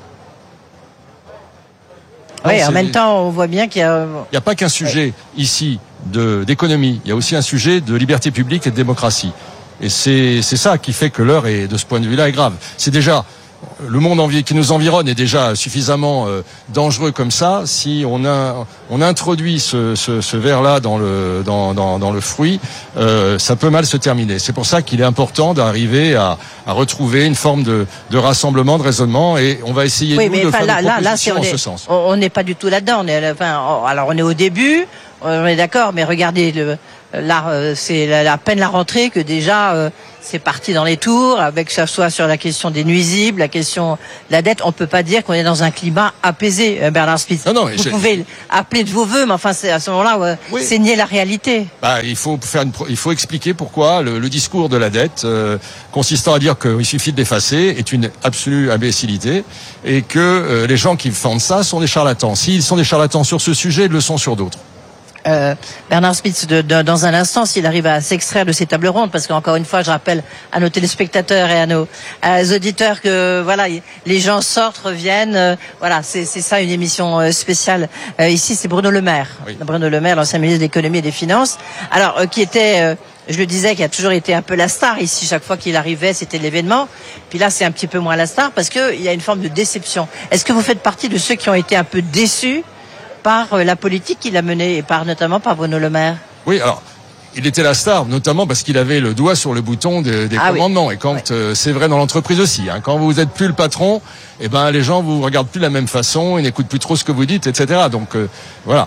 Oui, en même temps, on voit bien qu'il y a...
Il n'y a pas qu'un sujet ici d'économie, il y a aussi un sujet de liberté publique et de démocratie. Et c'est ça qui fait que l'heure, de ce point de vue-là, est grave. C'est déjà le monde qui nous environne est déjà suffisamment dangereux comme ça. Si on introduit ce verre-là dans le fruit, ça peut mal se terminer. C'est pour ça qu'il est important d'arriver à retrouver une forme de rassemblement, de raisonnement, et on va essayer de faire des propositions en ce sens.
On n'est pas du tout là-dedans. Alors on est au début, on est d'accord, mais regardez c'est à peine la rentrée que déjà c'est parti dans les tours, avec que ça soit sur la question des nuisibles, la question de la dette. On peut pas dire qu'on est dans un climat apaisé, Bernard Spitz.
Non,
vous pouvez appeler de vos voeux, mais enfin c'est à ce moment-là, c'est nier la réalité.
Il faut expliquer pourquoi le discours de la dette consistant à dire qu'il suffit de l'effacer est une absolue imbécilité, et que les gens qui font ça sont des charlatans. S'ils sont des charlatans sur ce sujet, ils le sont sur d'autres.
Bernard Spitz, dans un instant, s'il arrive à s'extraire de ces tables rondes, parce qu'encore une fois, je rappelle à nos téléspectateurs et à nos auditeurs que voilà, les gens sortent, reviennent. Voilà, c'est ça une émission spéciale. Ici, c'est Bruno Le Maire, Bruno Le Maire, l'ancien ministre de l'économie et des finances. Alors, qui était je le disais, qui a toujours été un peu la star ici. Chaque fois qu'il arrivait, c'était l'événement. Puis là, c'est un petit peu moins la star parce que il y a une forme de déception. Est-ce que vous faites partie de ceux qui ont été un peu déçus par la politique qu'il a menée, et notamment par Bruno Le Maire?
Oui, alors, il était la star, notamment parce qu'il avait le doigt sur le bouton des commandements. Oui. Et quand c'est vrai dans l'entreprise aussi, quand vous êtes plus le patron, les gens vous regardent plus de la même façon, ils n'écoutent plus trop ce que vous dites, etc. Donc voilà.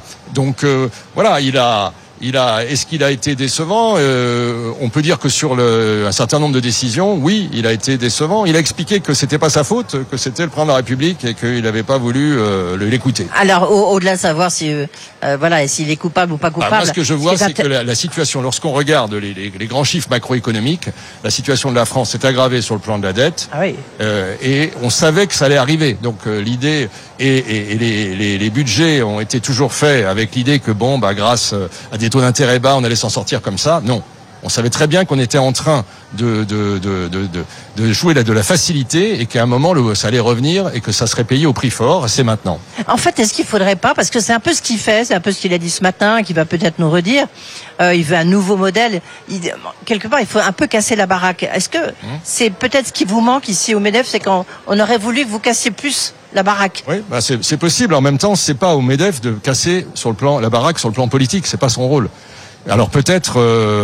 Est-ce qu'il a été décevant? On peut dire que sur un certain nombre de décisions, oui, il a été décevant. Il a expliqué que c'était pas sa faute, que c'était le président de la République et qu'il n'avait pas voulu l'écouter.
Alors, au-delà de savoir s'il est coupable ou pas coupable.
Moi, ce que je vois, c'est que la situation, lorsqu'on regarde les grands chiffres macroéconomiques, la situation de la France s'est aggravée sur le plan de la dette.
Ah oui.
Et on savait que ça allait arriver. Donc l'idée et les budgets ont été toujours faits avec l'idée que grâce à des taux d'intérêt bas, on allait s'en sortir comme ça. Non. On savait très bien qu'on était en train de jouer de la facilité, et qu'à un moment, ça allait revenir et que ça serait payé au prix fort. C'est maintenant.
En fait, est-ce qu'il faudrait pas, parce que c'est un peu ce qu'il fait, c'est un peu ce qu'il a dit ce matin, qu'il va peut-être nous redire, il veut un nouveau modèle. Quelque part, il faut un peu casser la baraque. Est-ce que c'est peut-être ce qui vous manque ici au MEDEF, c'est qu'on aurait voulu que vous cassiez plus la baraque?
Oui, c'est possible. En même temps, c'est pas au MEDEF de casser la baraque sur le plan politique. C'est pas son rôle. Alors peut-être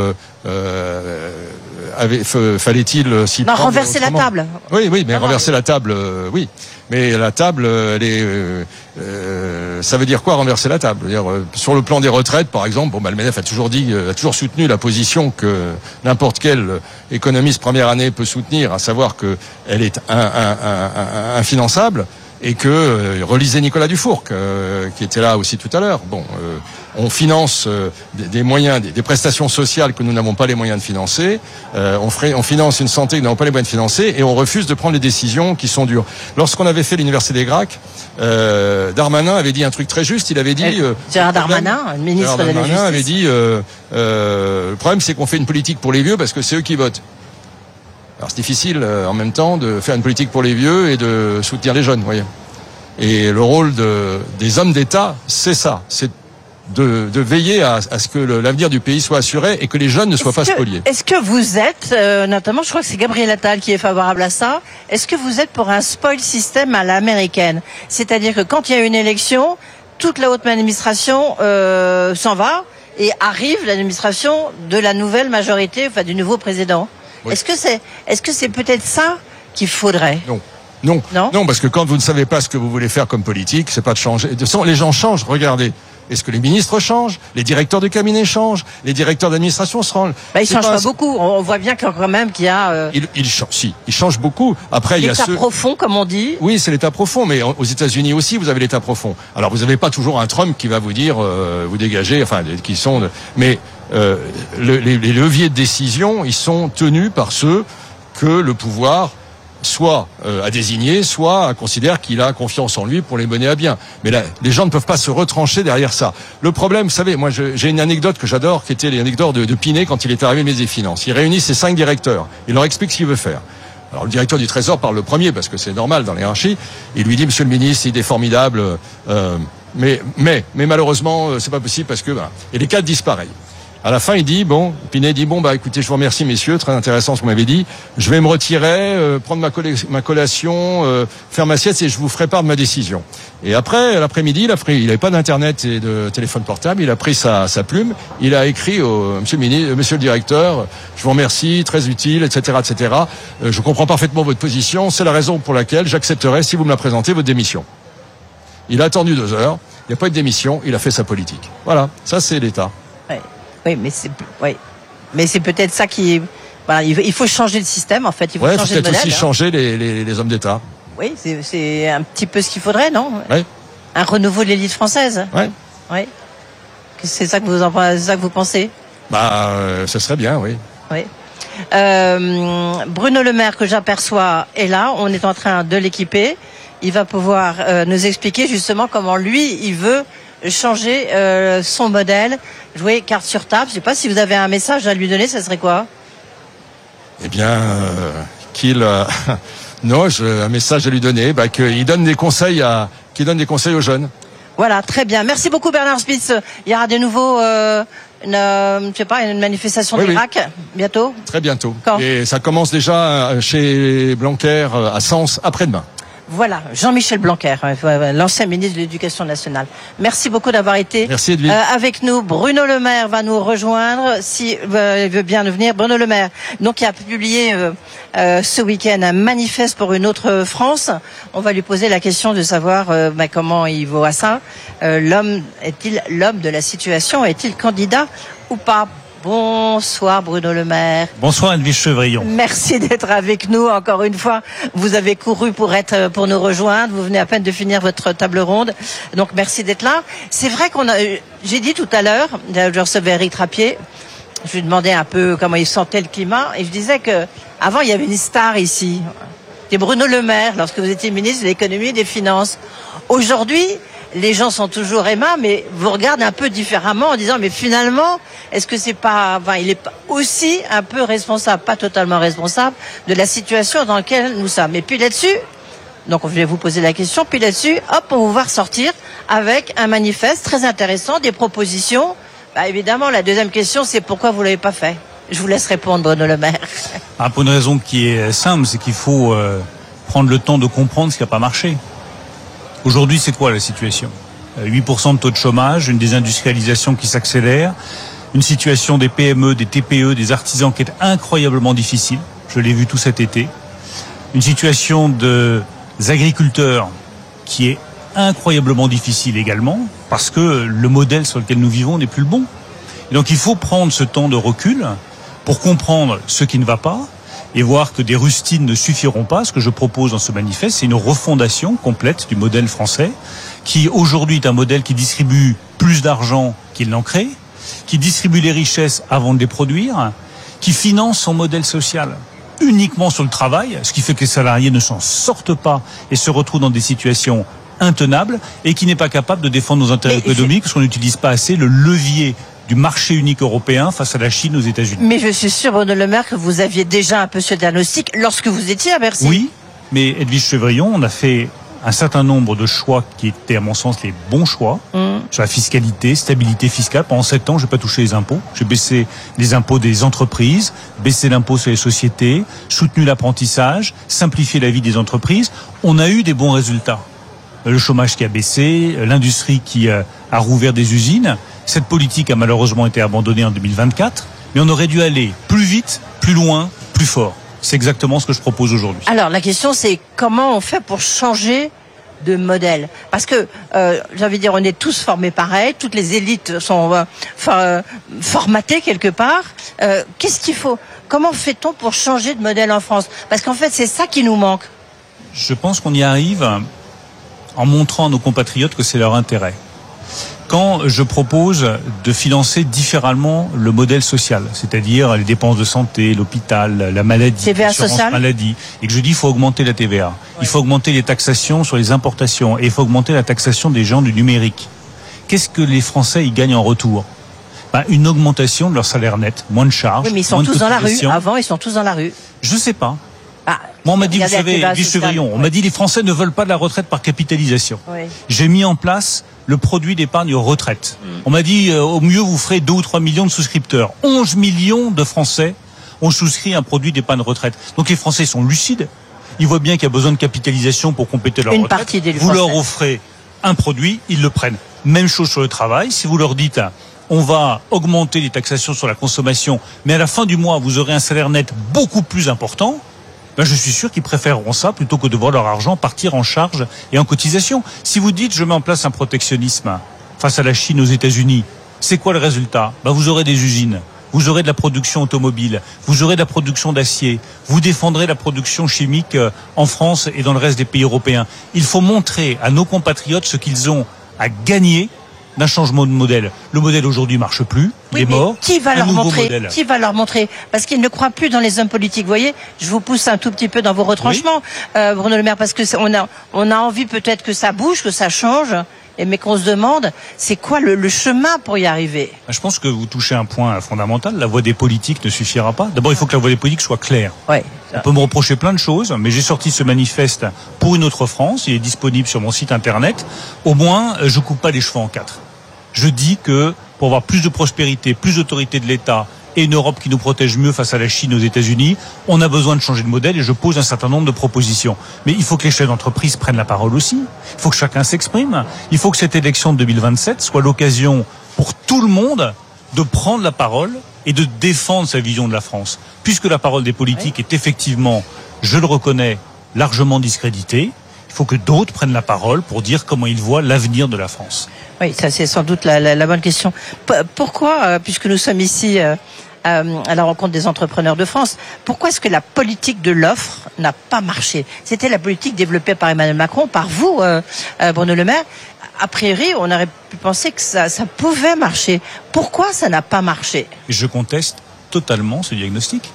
fallait-il s'y prendre
renverser la table.
Oui, mais renverser la table, oui. Mais la table, ça veut dire quoi, renverser la table? Sur le plan des retraites, par exemple, le MEDEF a toujours soutenu la position que n'importe quel économiste première année peut soutenir, à savoir que elle est infinançable. Et que relisez Nicolas Dufourcq, qui était là aussi tout à l'heure. On finance des moyens, des prestations sociales que nous n'avons pas les moyens de financer. On finance une santé que nous n'avons pas les moyens de financer, et on refuse de prendre des décisions qui sont dures. Lorsqu'on avait fait l'université des Gracques, Darmanin avait dit un truc très juste. Il avait dit
Gérard Darmanin, ministre de la Justice,
avait dit le problème, c'est qu'on fait une politique pour les vieux parce que c'est eux qui votent. Alors c'est difficile en même temps de faire une politique pour les vieux et de soutenir les jeunes, voyez. Et le rôle des hommes d'État, c'est ça, c'est de veiller à ce que l'avenir du pays soit assuré et que les jeunes ne soient pas spoliés.
Est-ce que vous êtes, notamment, je crois que c'est Gabriel Attal qui est favorable à ça, est-ce que vous êtes pour un spoil system à l'américaine? C'est-à-dire que quand il y a une élection, toute la haute administration s'en va et arrive l'administration de la nouvelle majorité, du nouveau président. Oui. Est-ce que c'est peut-être ça qu'il faudrait?
Non, parce que quand vous ne savez pas ce que vous voulez faire comme politique, c'est pas de changer. De toute façon, les gens changent. Regardez. Est-ce que les ministres changent? Les directeurs de cabinet changent? Les directeurs d'administration se rendent?
Ils changent pas beaucoup. On voit bien quand même qu'il y a...
Ils changent beaucoup. Après,
l'état profond, comme on dit.
Oui, c'est l'état profond, mais aux États-Unis aussi, vous avez l'état profond. Alors, vous n'avez pas toujours un Trump qui va vous dire, vous dégagez, qui sont... Mais les leviers de décision, ils sont tenus par ceux que le pouvoir soit à désigner, soit considère qu'il a confiance en lui pour les mener à bien. Mais là, les gens ne peuvent pas se retrancher derrière ça. Le problème, vous savez, moi j'ai une anecdote que j'adore, qui était l'anecdote de Pinet quand il est arrivé au ministère des Finances. Il réunit ses 5 directeurs, il leur explique ce qu'il veut faire. Alors le directeur du Trésor parle le premier, parce que c'est normal dans les hiérarchies. Il lui dit, monsieur le ministre, il est formidable, mais malheureusement, c'est pas possible parce que... Et les 4 disparaissent. À la fin, Pinay dit bon, écoutez, je vous remercie messieurs, très intéressant ce que vous m'avez dit. Je vais me retirer, prendre ma collation, faire ma sieste et je vous ferai part de ma décision. Et après, l'après-midi, il n'avait pas d'internet et de téléphone portable, il a pris sa plume, il a écrit au monsieur le directeur, je vous remercie, très utile, etc., etc. Je comprends parfaitement votre position, c'est la raison pour laquelle j'accepterai, si vous me la présentez, votre démission. Il a attendu 2 heures, il n'y a pas eu de démission, il a fait sa politique. Voilà, ça c'est l'État.
Oui, mais c'est peut-être ça qui. Voilà, il faut changer le système en fait. Il faut changer
peut-être
de modèle.
Aussi changer les hommes d'État.
Oui, c'est un petit peu ce qu'il faudrait, non?
Oui.
Un renouveau de l'élite française. Oui. C'est ça que vous pensez?
Ce serait bien, oui.
Oui. Bruno Le Maire que j'aperçois est là. On est en train de l'équiper. Il va pouvoir nous expliquer justement comment lui il veut changer son modèle, jouer carte sur table. Je ne sais pas si vous avez un message à lui donner, ça serait quoi?
Eh bien, non, j'ai un message à lui donner, qu'il donne des conseils aux jeunes.
Voilà, très bien. Merci beaucoup Bernard Spitz. Il y aura de nouveau une manifestation d'Irak bientôt.
Très bientôt.
Quand?
Et ça commence déjà chez Blanquer à Sens après-demain.
Voilà, Jean-Michel Blanquer, l'ancien ministre de l'Éducation nationale. Merci beaucoup d'avoir été avec nous. Bruno Le Maire va nous rejoindre s'il veut bien venir. Bruno Le Maire, donc, il a publié ce week-end un manifeste pour une autre France. On va lui poser la question de savoir comment il voit ça. L'homme est-il l'homme de la situation? Est-il candidat ou pas? Bonsoir Bruno Le Maire.
Bonsoir Edwige Chevrillon.
Merci d'être avec nous encore une fois. Vous avez couru pour nous rejoindre. Vous venez à peine de finir votre table ronde. Donc merci d'être là. C'est vrai j'ai dit tout à l'heure, je recevais Éric Trappier. Je lui demandais un peu comment il sentait le climat et je disais que avant il y avait une star ici. C'était Bruno Le Maire lorsque vous étiez ministre de l'économie et des finances. Aujourd'hui, les gens sont toujours aimables, mais vous regardez un peu différemment en disant, mais finalement, est-ce que c'est pas, il est aussi un peu responsable, pas totalement responsable, de la situation dans laquelle nous sommes. Et puis là-dessus, donc je vais vous poser la question, puis là-dessus, on va voir sortir avec un manifeste très intéressant, des propositions. Évidemment, la deuxième question, c'est pourquoi vous l'avez pas fait? Je vous laisse répondre, Bruno Le Maire.
Pour une raison qui est simple, c'est qu'il faut prendre le temps de comprendre ce qui n'a pas marché. Aujourd'hui, c'est quoi la situation? 8% de taux de chômage, une désindustrialisation qui s'accélère, une situation des PME, des TPE, des artisans qui est incroyablement difficile. Je l'ai vu tout cet été. Une situation des agriculteurs qui est incroyablement difficile également, parce que le modèle sur lequel nous vivons n'est plus le bon. Et donc il faut prendre ce temps de recul pour comprendre ce qui ne va pas, et voir que des rustines ne suffiront pas. Ce que je propose dans ce manifeste, c'est une refondation complète du modèle français, qui aujourd'hui est un modèle qui distribue plus d'argent qu'il n'en crée, qui distribue les richesses avant de les produire, qui finance son modèle social uniquement sur le travail, ce qui fait que les salariés ne s'en sortent pas et se retrouvent dans des situations intenables, et qui n'est pas capable de défendre nos intérêts économiques, parce qu'on n'utilise pas assez le levier du marché unique européen face à la Chine, aux États-Unis.
Mais je suis sûr, Bruno Le Maire, que vous aviez déjà un peu ce diagnostic lorsque vous étiez à Bercy.
Oui, mais Edwige Chevrillon, on a fait un certain nombre de choix qui étaient, à mon sens, les bons choix. Sur la fiscalité, stabilité fiscale. Pendant 7 ans, je n'ai pas touché les impôts. J'ai baissé les impôts des entreprises, baissé l'impôt sur les sociétés, soutenu l'apprentissage, simplifié la vie des entreprises. On a eu des bons résultats. Le chômage qui a baissé, l'industrie qui a rouvert des usines. Cette politique a malheureusement été abandonnée en 2024, mais on aurait dû aller plus vite, plus loin, plus fort. C'est exactement ce que je propose aujourd'hui.
Alors la question, c'est comment on fait pour changer de modèle? Parce que, j'ai envie de dire, on est tous formés pareil, toutes les élites sont formatées quelque part. Qu'est-ce qu'il faut? Comment fait-on pour changer de modèle en France? Parce qu'en fait, c'est ça qui nous manque.
Je pense qu'on y arrive en montrant à nos compatriotes que c'est leur intérêt. Quand je propose de financer différemment le modèle social, c'est-à-dire les dépenses de santé, l'hôpital, la maladie, l'assurance maladie, et que je dis qu'il faut augmenter la TVA, il faut augmenter les taxations sur les importations, et il faut augmenter la taxation des géants du numérique. Qu'est-ce que les Français y gagnent en retour? Une augmentation de leur salaire net, moins de charges,
oui, mais ils sont tous dans la rue. Avant, ils sont tous dans la rue.
Je sais pas. Moi, on m'a dit, vous
regardez
savez,
la
Edwige Chevrillon, on m'a dit les Français ne veulent pas de la retraite par capitalisation.
Oui.
J'ai mis en place le produit d'épargne retraite. On m'a dit, au mieux, vous ferez 2 ou 3 millions de souscripteurs. 11 millions de Français ont souscrit un produit d'épargne retraite. Donc les Français sont lucides. Ils voient bien qu'il y a besoin de capitalisation pour compléter leur retraite.
Partie des
vous leur offrez un produit, ils le prennent. Même chose sur le travail. Si vous leur dites, on va augmenter les taxations sur la consommation, mais à la fin du mois, vous aurez un salaire net beaucoup plus important, je suis sûr qu'ils préféreront ça plutôt que de voir leur argent partir en charge et en cotisation. Si vous dites, je mets en place un protectionnisme face à la Chine, aux États-Unis, c'est quoi le résultat? Vous aurez des usines, vous aurez de la production automobile, vous aurez de la production d'acier, vous défendrez la production chimique en France et dans le reste des pays européens. Il faut montrer à nos compatriotes ce qu'ils ont à gagner d'un changement de modèle. Le modèle aujourd'hui marche plus, il est mort.
Qui va leur montrer
modèle.
Qui va leur montrer? Parce qu'ils ne croient plus dans les hommes politiques. Vous voyez, je vous pousse un tout petit peu dans vos retranchements, Bruno Le Maire, parce que on a envie peut-être que ça bouge, que ça change. Mais qu'on se demande, c'est quoi le chemin pour y arriver?
Je pense que vous touchez un point fondamental. La voix des politiques ne suffira pas. D'abord, il faut que la voix des politiques soit claire.
Ouais.
On peut me reprocher plein de choses, mais j'ai sorti ce manifeste pour une autre France. Il est disponible sur mon site internet. Au moins, je coupe pas les cheveux en 4. Je dis que pour avoir plus de prospérité, plus d'autorité de l'État et une Europe qui nous protège mieux face à la Chine, aux États-Unis, on a besoin de changer de modèle et je pose un certain nombre de propositions. Mais il faut que les chefs d'entreprise prennent la parole aussi. Il faut que chacun s'exprime. Il faut que cette élection de 2027 soit l'occasion pour tout le monde de prendre la parole et de défendre sa vision de la France. Puisque la parole des politiques est effectivement, je le reconnais, largement discréditée, il faut que d'autres prennent la parole pour dire comment ils voient l'avenir de la France.
Oui, ça c'est sans doute la bonne question. Pourquoi, puisque nous sommes ici à la rencontre des entrepreneurs de France, pourquoi est-ce que la politique de l'offre n'a pas marché? C'était la politique développée par Emmanuel Macron, par vous, Bruno Le Maire. A priori, on aurait pu penser que ça pouvait marcher. Pourquoi ça n'a pas marché?
Je conteste totalement ce diagnostic.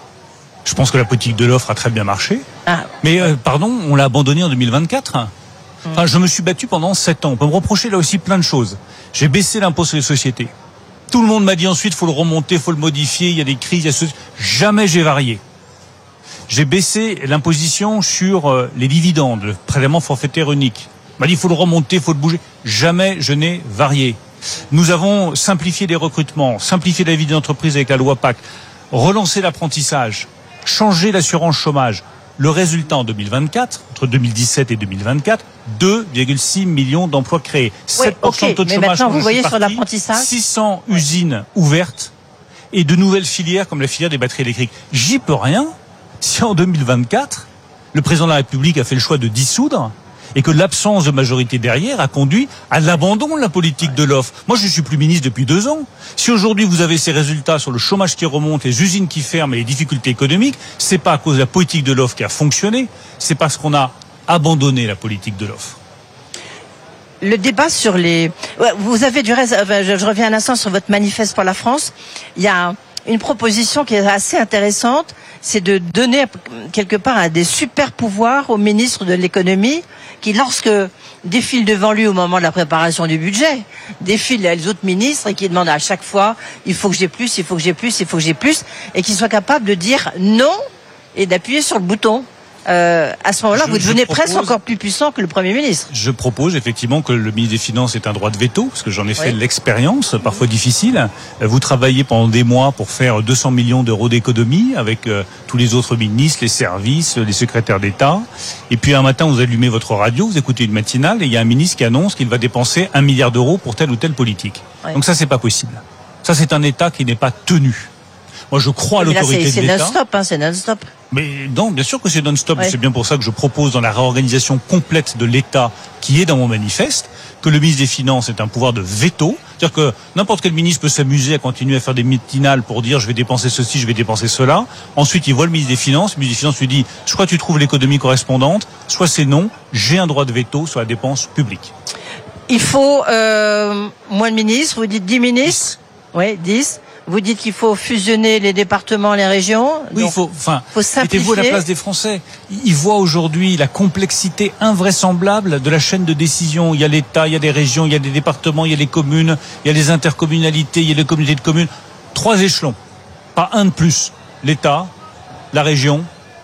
Je pense que la politique de l'offre a très bien marché. Mais on l'a abandonnée en 2024. Enfin, je me suis battu pendant 7 ans. On peut me reprocher là aussi plein de choses. J'ai baissé l'impôt sur les sociétés. Tout le monde m'a dit ensuite, faut le remonter, faut le modifier, il y a des crises, il y a Jamais j'ai varié. J'ai baissé l'imposition sur les dividendes, le prélèvement forfaitaire unique. On m'a dit, faut le remonter, faut le bouger. Jamais je n'ai varié. Nous avons simplifié les recrutements, simplifié la vie des entreprises avec la loi PAC, relancé l'apprentissage, changé l'assurance chômage. Le résultat en 2024, entre 2017 et 2024, 2,6 millions d'emplois créés. 7% de taux de chômage.
Vous voyez sur l'apprentissage,
600 usines ouvertes et de nouvelles filières comme la filière des batteries électriques. J'y peux rien si en 2024, le président de la République a fait le choix de dissoudre et que l'absence de majorité derrière a conduit à l'abandon de la politique de l'offre. Moi, je ne suis plus ministre depuis 2 ans. Si aujourd'hui vous avez ces résultats sur le chômage qui remonte, les usines qui ferment et les difficultés économiques, c'est pas à cause de la politique de l'offre qui a fonctionné, c'est parce qu'on a abandonné la politique de l'offre.
Le débat sur les... Vous avez du reste... Je reviens un instant sur votre manifeste pour la France. Il y a une proposition qui est assez intéressante, c'est de donner quelque part des super pouvoirs au ministre de l'économie qui, lorsque défile devant lui au moment de la préparation du budget, défile les autres ministres et qui demandent à chaque fois il faut que j'ai plus, il faut que j'ai plus, il faut que j'ai plus, et qui soit capable de dire non et d'appuyer sur le bouton. À ce moment-là, vous devenez presque encore plus puissant que le Premier ministre.
Je propose effectivement que le ministre des Finances ait un droit de veto, parce que j'en ai fait l'expérience, parfois difficile. Vous travaillez pendant des mois pour faire 200 millions d'euros d'économie avec tous les autres ministres, les services, les secrétaires d'État. Et puis un matin, vous allumez votre radio, vous écoutez une matinale, et il y a un ministre qui annonce qu'il va dépenser 1 milliard d'euros pour telle ou telle politique. Donc ça, c'est pas possible. Ça, c'est un État qui n'est pas tenu. Moi, je crois à l'autorité de l'État.
C'est non-stop, c'est non-stop.
Mais non, bien sûr que c'est non-stop. C'est bien pour ça que je propose dans la réorganisation complète de l'État qui est dans mon manifeste, que le ministre des Finances ait un pouvoir de veto. C'est-à-dire que n'importe quel ministre peut s'amuser à continuer à faire des matinales pour dire je vais dépenser ceci, je vais dépenser cela. Ensuite, il voit le ministre des Finances. Le ministre des Finances lui dit soit tu trouves l'économie correspondante, soit c'est non. J'ai un droit de veto sur la dépense publique.
Il faut moins de ministres. Vous dites 10 ministres. Oui, 10. Vous dites qu'il faut fusionner les départements, les régions.
Oui, il faut simplifier. Mettez-vous à la place des Français. Ils voient aujourd'hui la complexité invraisemblable de la chaîne de décision. Il y a l'État, il y a des régions, il y a des départements, il y a les communes, il y a les intercommunalités, il y a les communautés de communes. 3 échelons, pas un de plus. L'État, la région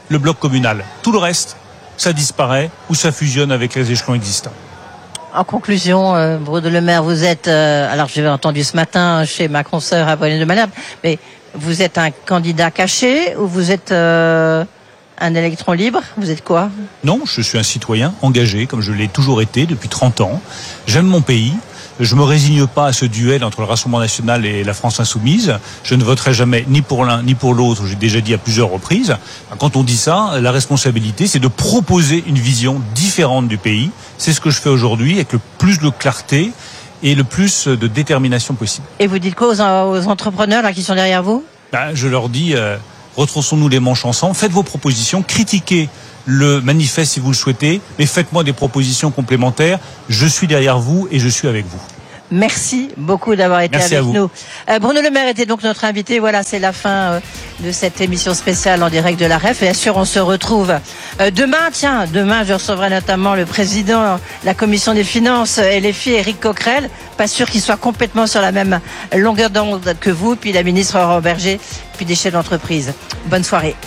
le bloc communal. Tout le reste, ça disparaît ou ça fusionne avec les échelons existants.
En conclusion, Bruno Le Maire, vous êtes, alors je l'ai entendu ce matin chez ma consoeur à Brunet de Malherbe, mais vous êtes un candidat caché ou vous êtes un électron libre? Vous êtes quoi?
Non, je suis un citoyen engagé, comme je l'ai toujours été depuis 30 ans. J'aime mon pays. Je me résigne pas à ce duel entre le Rassemblement national et la France insoumise. Je ne voterai jamais ni pour l'un ni pour l'autre. J'ai déjà dit à plusieurs reprises. Quand on dit ça, la responsabilité, c'est de proposer une vision différente du pays. C'est ce que je fais aujourd'hui avec le plus de clarté et le plus de détermination possible.
Et vous dites quoi aux entrepreneurs là qui sont derrière vous?
Je leur dis, retroussons-nous les manches ensemble. Faites vos propositions, critiquez le manifeste si vous le souhaitez, mais faites-moi des propositions complémentaires. Je suis derrière vous et je suis avec vous.
Merci beaucoup d'avoir été avec nous. Bruno Le Maire était donc notre invité. Voilà, c'est la fin de cette émission spéciale en direct de la REF. Et bien sûr, on se retrouve demain. Tiens, demain, je recevrai notamment le président de la Commission des Finances, LFI, Éric Coquerel. Pas sûr qu'il soit complètement sur la même longueur d'onde que vous. Puis la ministre Aurore Bergé, puis des chefs d'entreprise. Bonne soirée.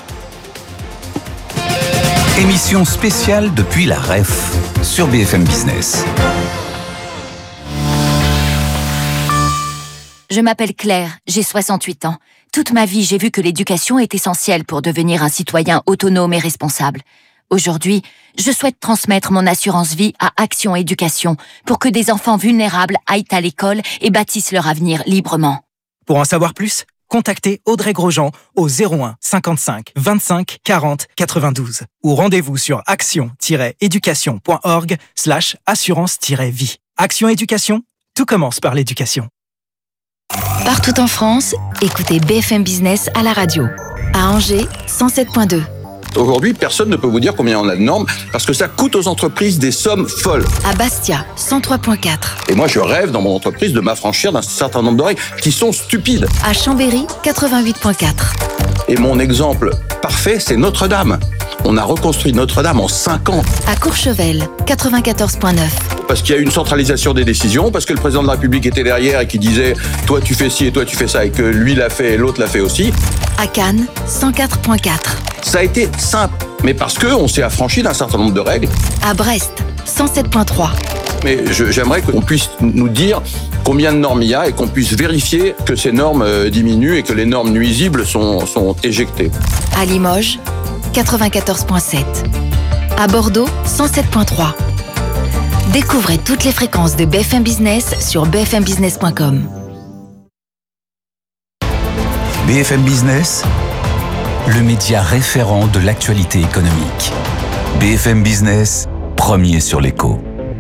Émission spéciale depuis la REF sur BFM Business.
Je m'appelle Claire, j'ai 68 ans. Toute ma vie, j'ai vu que l'éducation est essentielle pour devenir un citoyen autonome et responsable. Aujourd'hui, je souhaite transmettre mon assurance vie à Action Éducation pour que des enfants vulnérables aillent à l'école et bâtissent leur avenir librement.
Pour en savoir plus, contactez Audrey Grosjean au 01 55 25 40 92 ou rendez-vous sur action-éducation.org/assurance-vie. Action Éducation, tout commence par l'éducation.
Partout en France, écoutez BFM Business à la radio. À Angers, 107.2.
Aujourd'hui, personne ne peut vous dire combien on a de normes parce que ça coûte aux entreprises des sommes folles.
À Bastia, 103.4.
Et moi, je rêve dans mon entreprise de m'affranchir d'un certain nombre de règles qui sont stupides.
À Chambéry, 88.4.
Et mon exemple parfait, c'est Notre-Dame. On a reconstruit Notre-Dame en 5 ans.
À Courchevel, 94.9.
Parce qu'il y a une centralisation des décisions, parce que le président de la République était derrière et qui disait « toi tu fais ci et toi tu fais ça » et que lui l'a fait et l'autre l'a fait aussi.
À Cannes, 104.4.
Ça a été simple, mais parce qu'on s'est affranchi d'un certain nombre de règles.
À Brest, 107.3.
Mais j'aimerais qu'on puisse nous dire combien de normes il y a et qu'on puisse vérifier que ces normes diminuent et que les normes nuisibles sont éjectées.
À Limoges, 94.7. À Bordeaux, 107.3. Découvrez toutes les fréquences de BFM Business sur bfmbusiness.com.
BFM Business, le média référent de l'actualité économique. BFM Business, premier sur l'écho.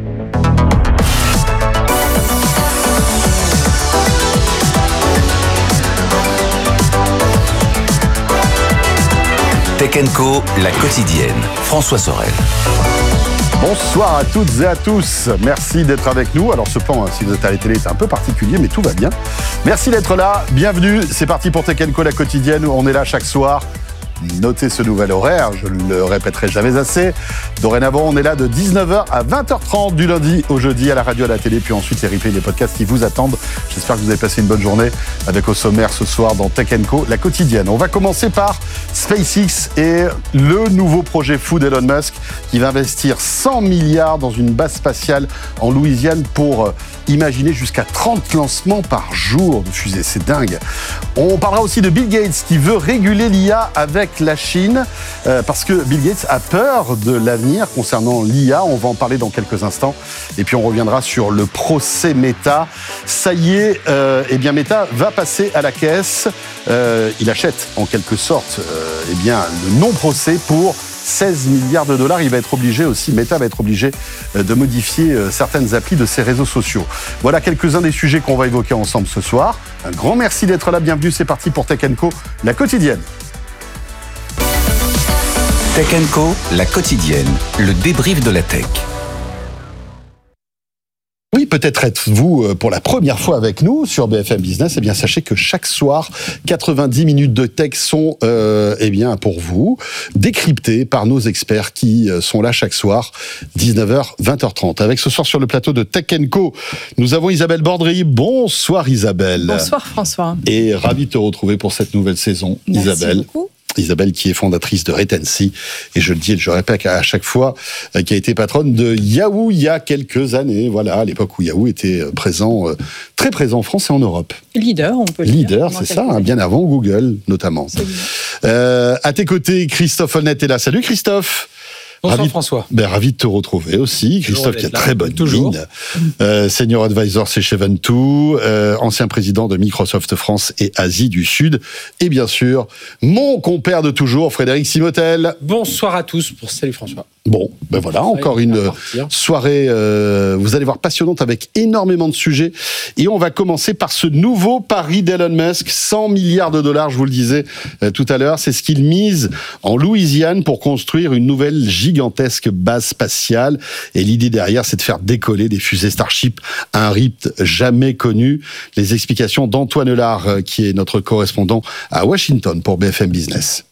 Tech & Co, la quotidienne. François Sorel.
Bonsoir à toutes et à tous. Merci d'être avec nous. Alors ce pan, si vous êtes à la télé, c'est un peu particulier, mais tout va bien. Merci d'être là. Bienvenue. C'est parti pour Tech & Co, la quotidienne. On est là chaque soir. Notez ce nouvel horaire, je ne le répéterai jamais assez. Dorénavant, on est là de 19h à 20h30 du lundi au jeudi à la radio, à la télé, puis ensuite les replays, les podcasts qui vous attendent. J'espère que vous avez passé une bonne journée avec au sommaire ce soir dans Tech & Co, la quotidienne. On va commencer par SpaceX et le nouveau projet fou d'Elon Musk qui va investir 100 milliards dans une base spatiale en Louisiane pour imaginer jusqu'à 30 lancements par jour de fusées. C'est dingue. On parlera aussi de Bill Gates qui veut réguler l'IA avec la Chine parce que Bill Gates a peur de l'avenir concernant l'IA. On va en parler dans quelques instants. Et puis on reviendra sur le procès Meta. Ça y est, eh bien Meta va passer à la caisse. Il achète en quelque sorte eh bien, le non-procès pour 16 milliards de dollars. Il va être obligé aussi, Meta va être obligé de modifier certaines applis de ses réseaux sociaux. Voilà quelques-uns des sujets qu'on va évoquer ensemble ce soir. Un grand merci d'être là. Bienvenue, c'est parti pour Tech & Co, la quotidienne.
Tech & Co, la quotidienne, le débrief de la tech.
Oui, peut-être êtes-vous pour la première fois avec nous sur BFM Business. Eh bien, sachez que chaque soir, 90 minutes de tech sont, eh bien, pour vous, décryptées par nos experts qui sont là chaque soir, 19h, 20h30. Avec ce soir sur le plateau de Tech & Co, nous avons Isabelle Bordry. Bonsoir Isabelle.
Bonsoir François.
Et ravi de te retrouver pour cette nouvelle saison,
Merci
Isabelle.
Beaucoup.
Isabelle qui est fondatrice de Retency, et je le dis et je le répète à chaque fois, qui a été patronne de Yahoo il y a quelques années, voilà, à l'époque où Yahoo était présent, très présent en France et en Europe.
Leader, on peut le dire.
Leader, c'est ça, hein, bien avant Google notamment. À tes côtés, Christophe Holnet est là. Salut Christophe.
Bonsoir François.
Ravi de te retrouver aussi. Christophe qui a très bonne mine. Senior advisor chez Ventoux, ancien président de Microsoft France et Asie du Sud. Et bien sûr, mon compère de toujours, Frédéric Simotel.
Bonsoir à tous. Salut François.
Bon, ben voilà, encore une soirée, vous allez voir, passionnante avec énormément de sujets. Et on va commencer par ce nouveau pari d'Elon Musk, 100 milliards de dollars, je vous le disais tout à l'heure. C'est ce qu'il mise en Louisiane pour construire une nouvelle gigantesque base spatiale. Et l'idée derrière, c'est de faire décoller des fusées Starship à un rythme jamais connu. Les explications d'Antoine Lard, qui est notre correspondant à Washington pour BFM Business.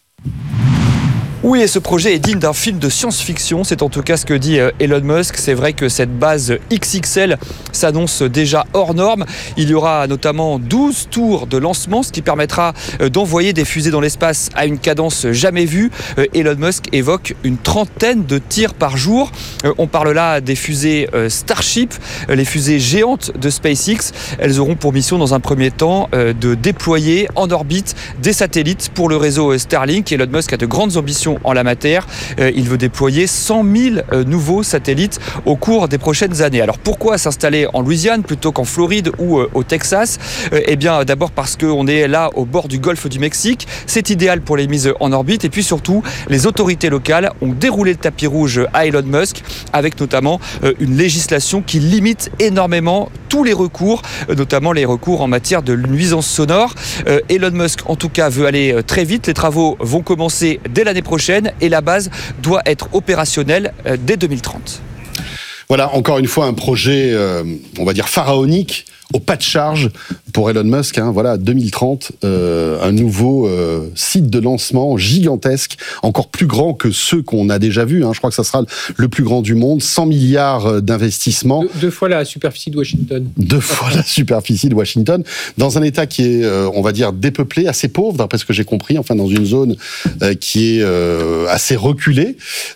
Oui, et ce projet est digne d'un film de science-fiction. C'est en tout cas ce que dit Elon Musk. C'est vrai que cette base XXL s'annonce déjà hors norme. Il y aura notamment 12 tours de lancement, ce qui permettra d'envoyer des fusées dans l'espace à une cadence jamais vue. Elon Musk évoque une trentaine de tirs par jour. On parle là des fusées Starship, les fusées géantes de SpaceX. Elles auront pour mission dans un premier temps de déployer en orbite des satellites pour le réseau Starlink. Elon Musk a de grandes ambitions en la matière. Il veut déployer 100 000 nouveaux satellites au cours des prochaines années. Alors pourquoi s'installer en Louisiane plutôt qu'en Floride ou au Texas ? Eh bien d'abord parce qu'on est là au bord du golfe du Mexique. C'est idéal pour les mises en orbite. Et puis surtout, les autorités locales ont déroulé le tapis rouge à Elon Musk avec notamment une législation qui limite énormément tous les recours, notamment les recours en matière de nuisances sonores. Elon Musk en tout cas veut aller très vite. Les travaux vont commencer dès l'année prochaine et la base doit être opérationnelle dès 2030.
Voilà, encore une fois, un projet, on va dire, pharaonique, au pas de charge pour Elon Musk. Hein, voilà, 2030, un nouveau site de lancement gigantesque, encore plus grand que ceux qu'on a déjà vus. Hein, je crois que ça sera le plus grand du monde, 100 milliards d'investissements.
Deux fois la superficie de Washington.
2 fois la superficie de Washington, dans un État qui est, on va dire, dépeuplé, assez pauvre, d'après ce que j'ai compris, enfin dans une zone qui est assez reculée.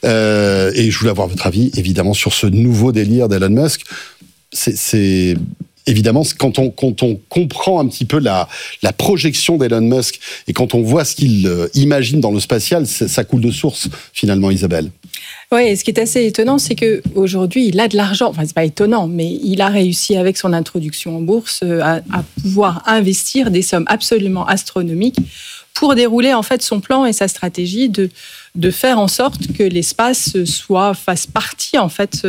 Et je voulais avoir votre avis, évidemment, sur ce nouveau délire d'Elon Musk. C'est évidemment, quand on comprend un petit peu la projection d'Elon Musk et quand on voit ce qu'il imagine dans le spatial, ça coule de source, finalement, Isabelle.
Oui, et ce qui est assez étonnant, c'est qu'aujourd'hui, il a de l'argent. Enfin, c'est pas étonnant, mais il a réussi, avec son introduction en bourse, à pouvoir investir des sommes absolument astronomiques pour dérouler, en fait, son plan et sa stratégie de faire en sorte que l'espace fasse partie, en fait,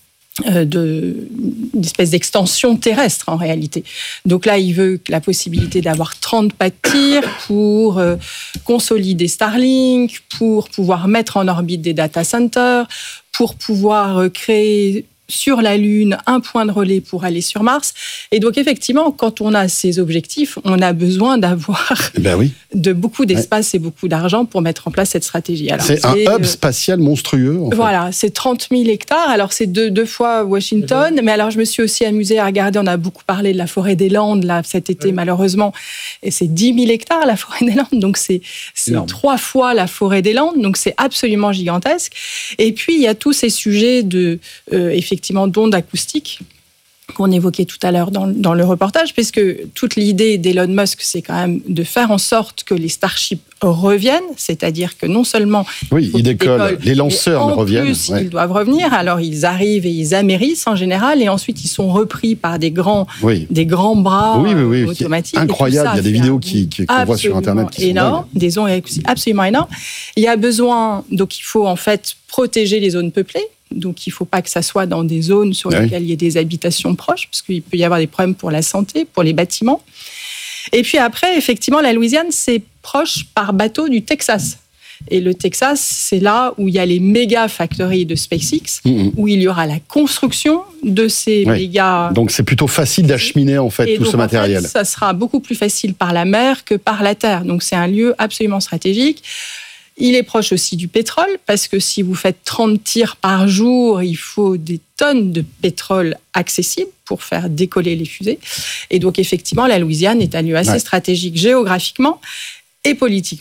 d'une espèce d'extension terrestre en réalité. Donc là, il veut la possibilité d'avoir 30 pas de tir pour consolider Starlink, pour pouvoir mettre en orbite des data centers, pour pouvoir créer sur la Lune un point de relais pour aller sur Mars. Et donc effectivement, quand on a ces objectifs, on a besoin d'avoir de beaucoup d'espace et beaucoup d'argent pour mettre en place cette stratégie. Alors, c'est un
hub spatial monstrueux.
Voilà, c'est 30 000 hectares. Alors c'est deux fois Washington, mais alors je me suis aussi amusée à regarder, on a beaucoup parlé de la forêt des Landes là, cet été malheureusement, et c'est 10 000 hectares la forêt des Landes, donc c'est 3 fois la forêt des Landes, donc c'est absolument gigantesque. Et puis il y a tous ces sujets effectivement d'ondes acoustiques qu'on évoquait tout à l'heure dans le reportage, puisque toute l'idée d'Elon Musk, c'est quand même de faire en sorte que les Starship reviennent, c'est-à-dire que non seulement
ils décollent, les lanceurs reviennent.
En plus, ils doivent revenir, alors ils arrivent et ils amérissent en général, et ensuite ils sont repris par des grands bras automatiques.
Incroyable, il y a des vidéos qu'on voit sur Internet qui
énormes, sont des ondes absolument énormes. Il y a besoin, donc il faut en fait protéger les zones peuplées. Donc, il ne faut pas que ça soit dans des zones sur lesquelles il y ait des habitations proches, parce qu'il peut y avoir des problèmes pour la santé, pour les bâtiments. Et puis après, effectivement, la Louisiane, c'est proche par bateau du Texas. Et le Texas, c'est là où il y a les méga factories de SpaceX, où il y aura la construction de ces méga...
Donc, c'est plutôt facile d'acheminer, en fait, tout ce matériel.
En fait, ça sera beaucoup plus facile par la mer que par la terre. Donc, c'est un lieu absolument stratégique. Il est proche aussi du pétrole, parce que si vous faites 30 tirs par jour, il faut des tonnes de pétrole accessible pour faire décoller les fusées. Et donc, effectivement, la Louisiane est un lieu assez stratégique géographiquement et politiquement.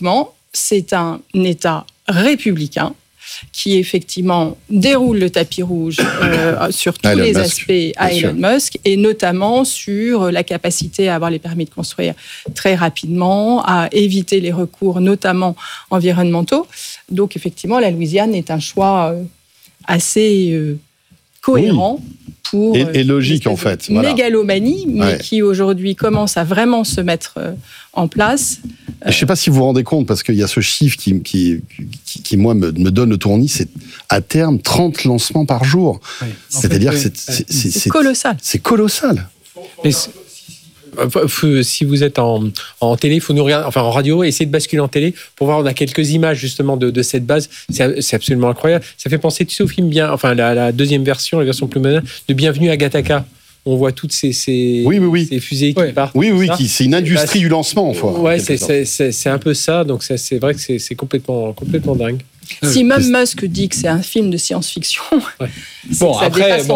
c'est un État républicain qui effectivement déroule le tapis rouge sur tous les aspects à Elon Musk, et notamment sur la capacité à avoir les permis de construire très rapidement, à éviter les recours notamment environnementaux. Donc effectivement, la Louisiane est un choix assez cohérent. Pour
et logique en fait.
Mégalomanie, mais qui aujourd'hui commence à vraiment se mettre en place.
Je ne sais pas si vous vous rendez compte, parce qu'il y a ce chiffre qui moi, me donne le tournis, c'est à terme 30 lancements par jour. Oui. C'est-à-dire que c'est
colossal.
C'est colossal.
Mais si vous êtes en télé, il faut nous regarder, enfin en radio, essayez de basculer en télé pour voir. On a quelques images justement de cette base. C'est absolument incroyable. Ça fait penser, tu sais, au film la deuxième version, la version plus moderne de Bienvenue à Gattaca. On voit toutes ces fusées qui partent. Oui,
c'est une industrie du lancement.
Ouais, c'est un peu ça. Donc c'est vrai que c'est complètement dingue.
Si même Musk dit que c'est un film de science-fiction,
bon, après,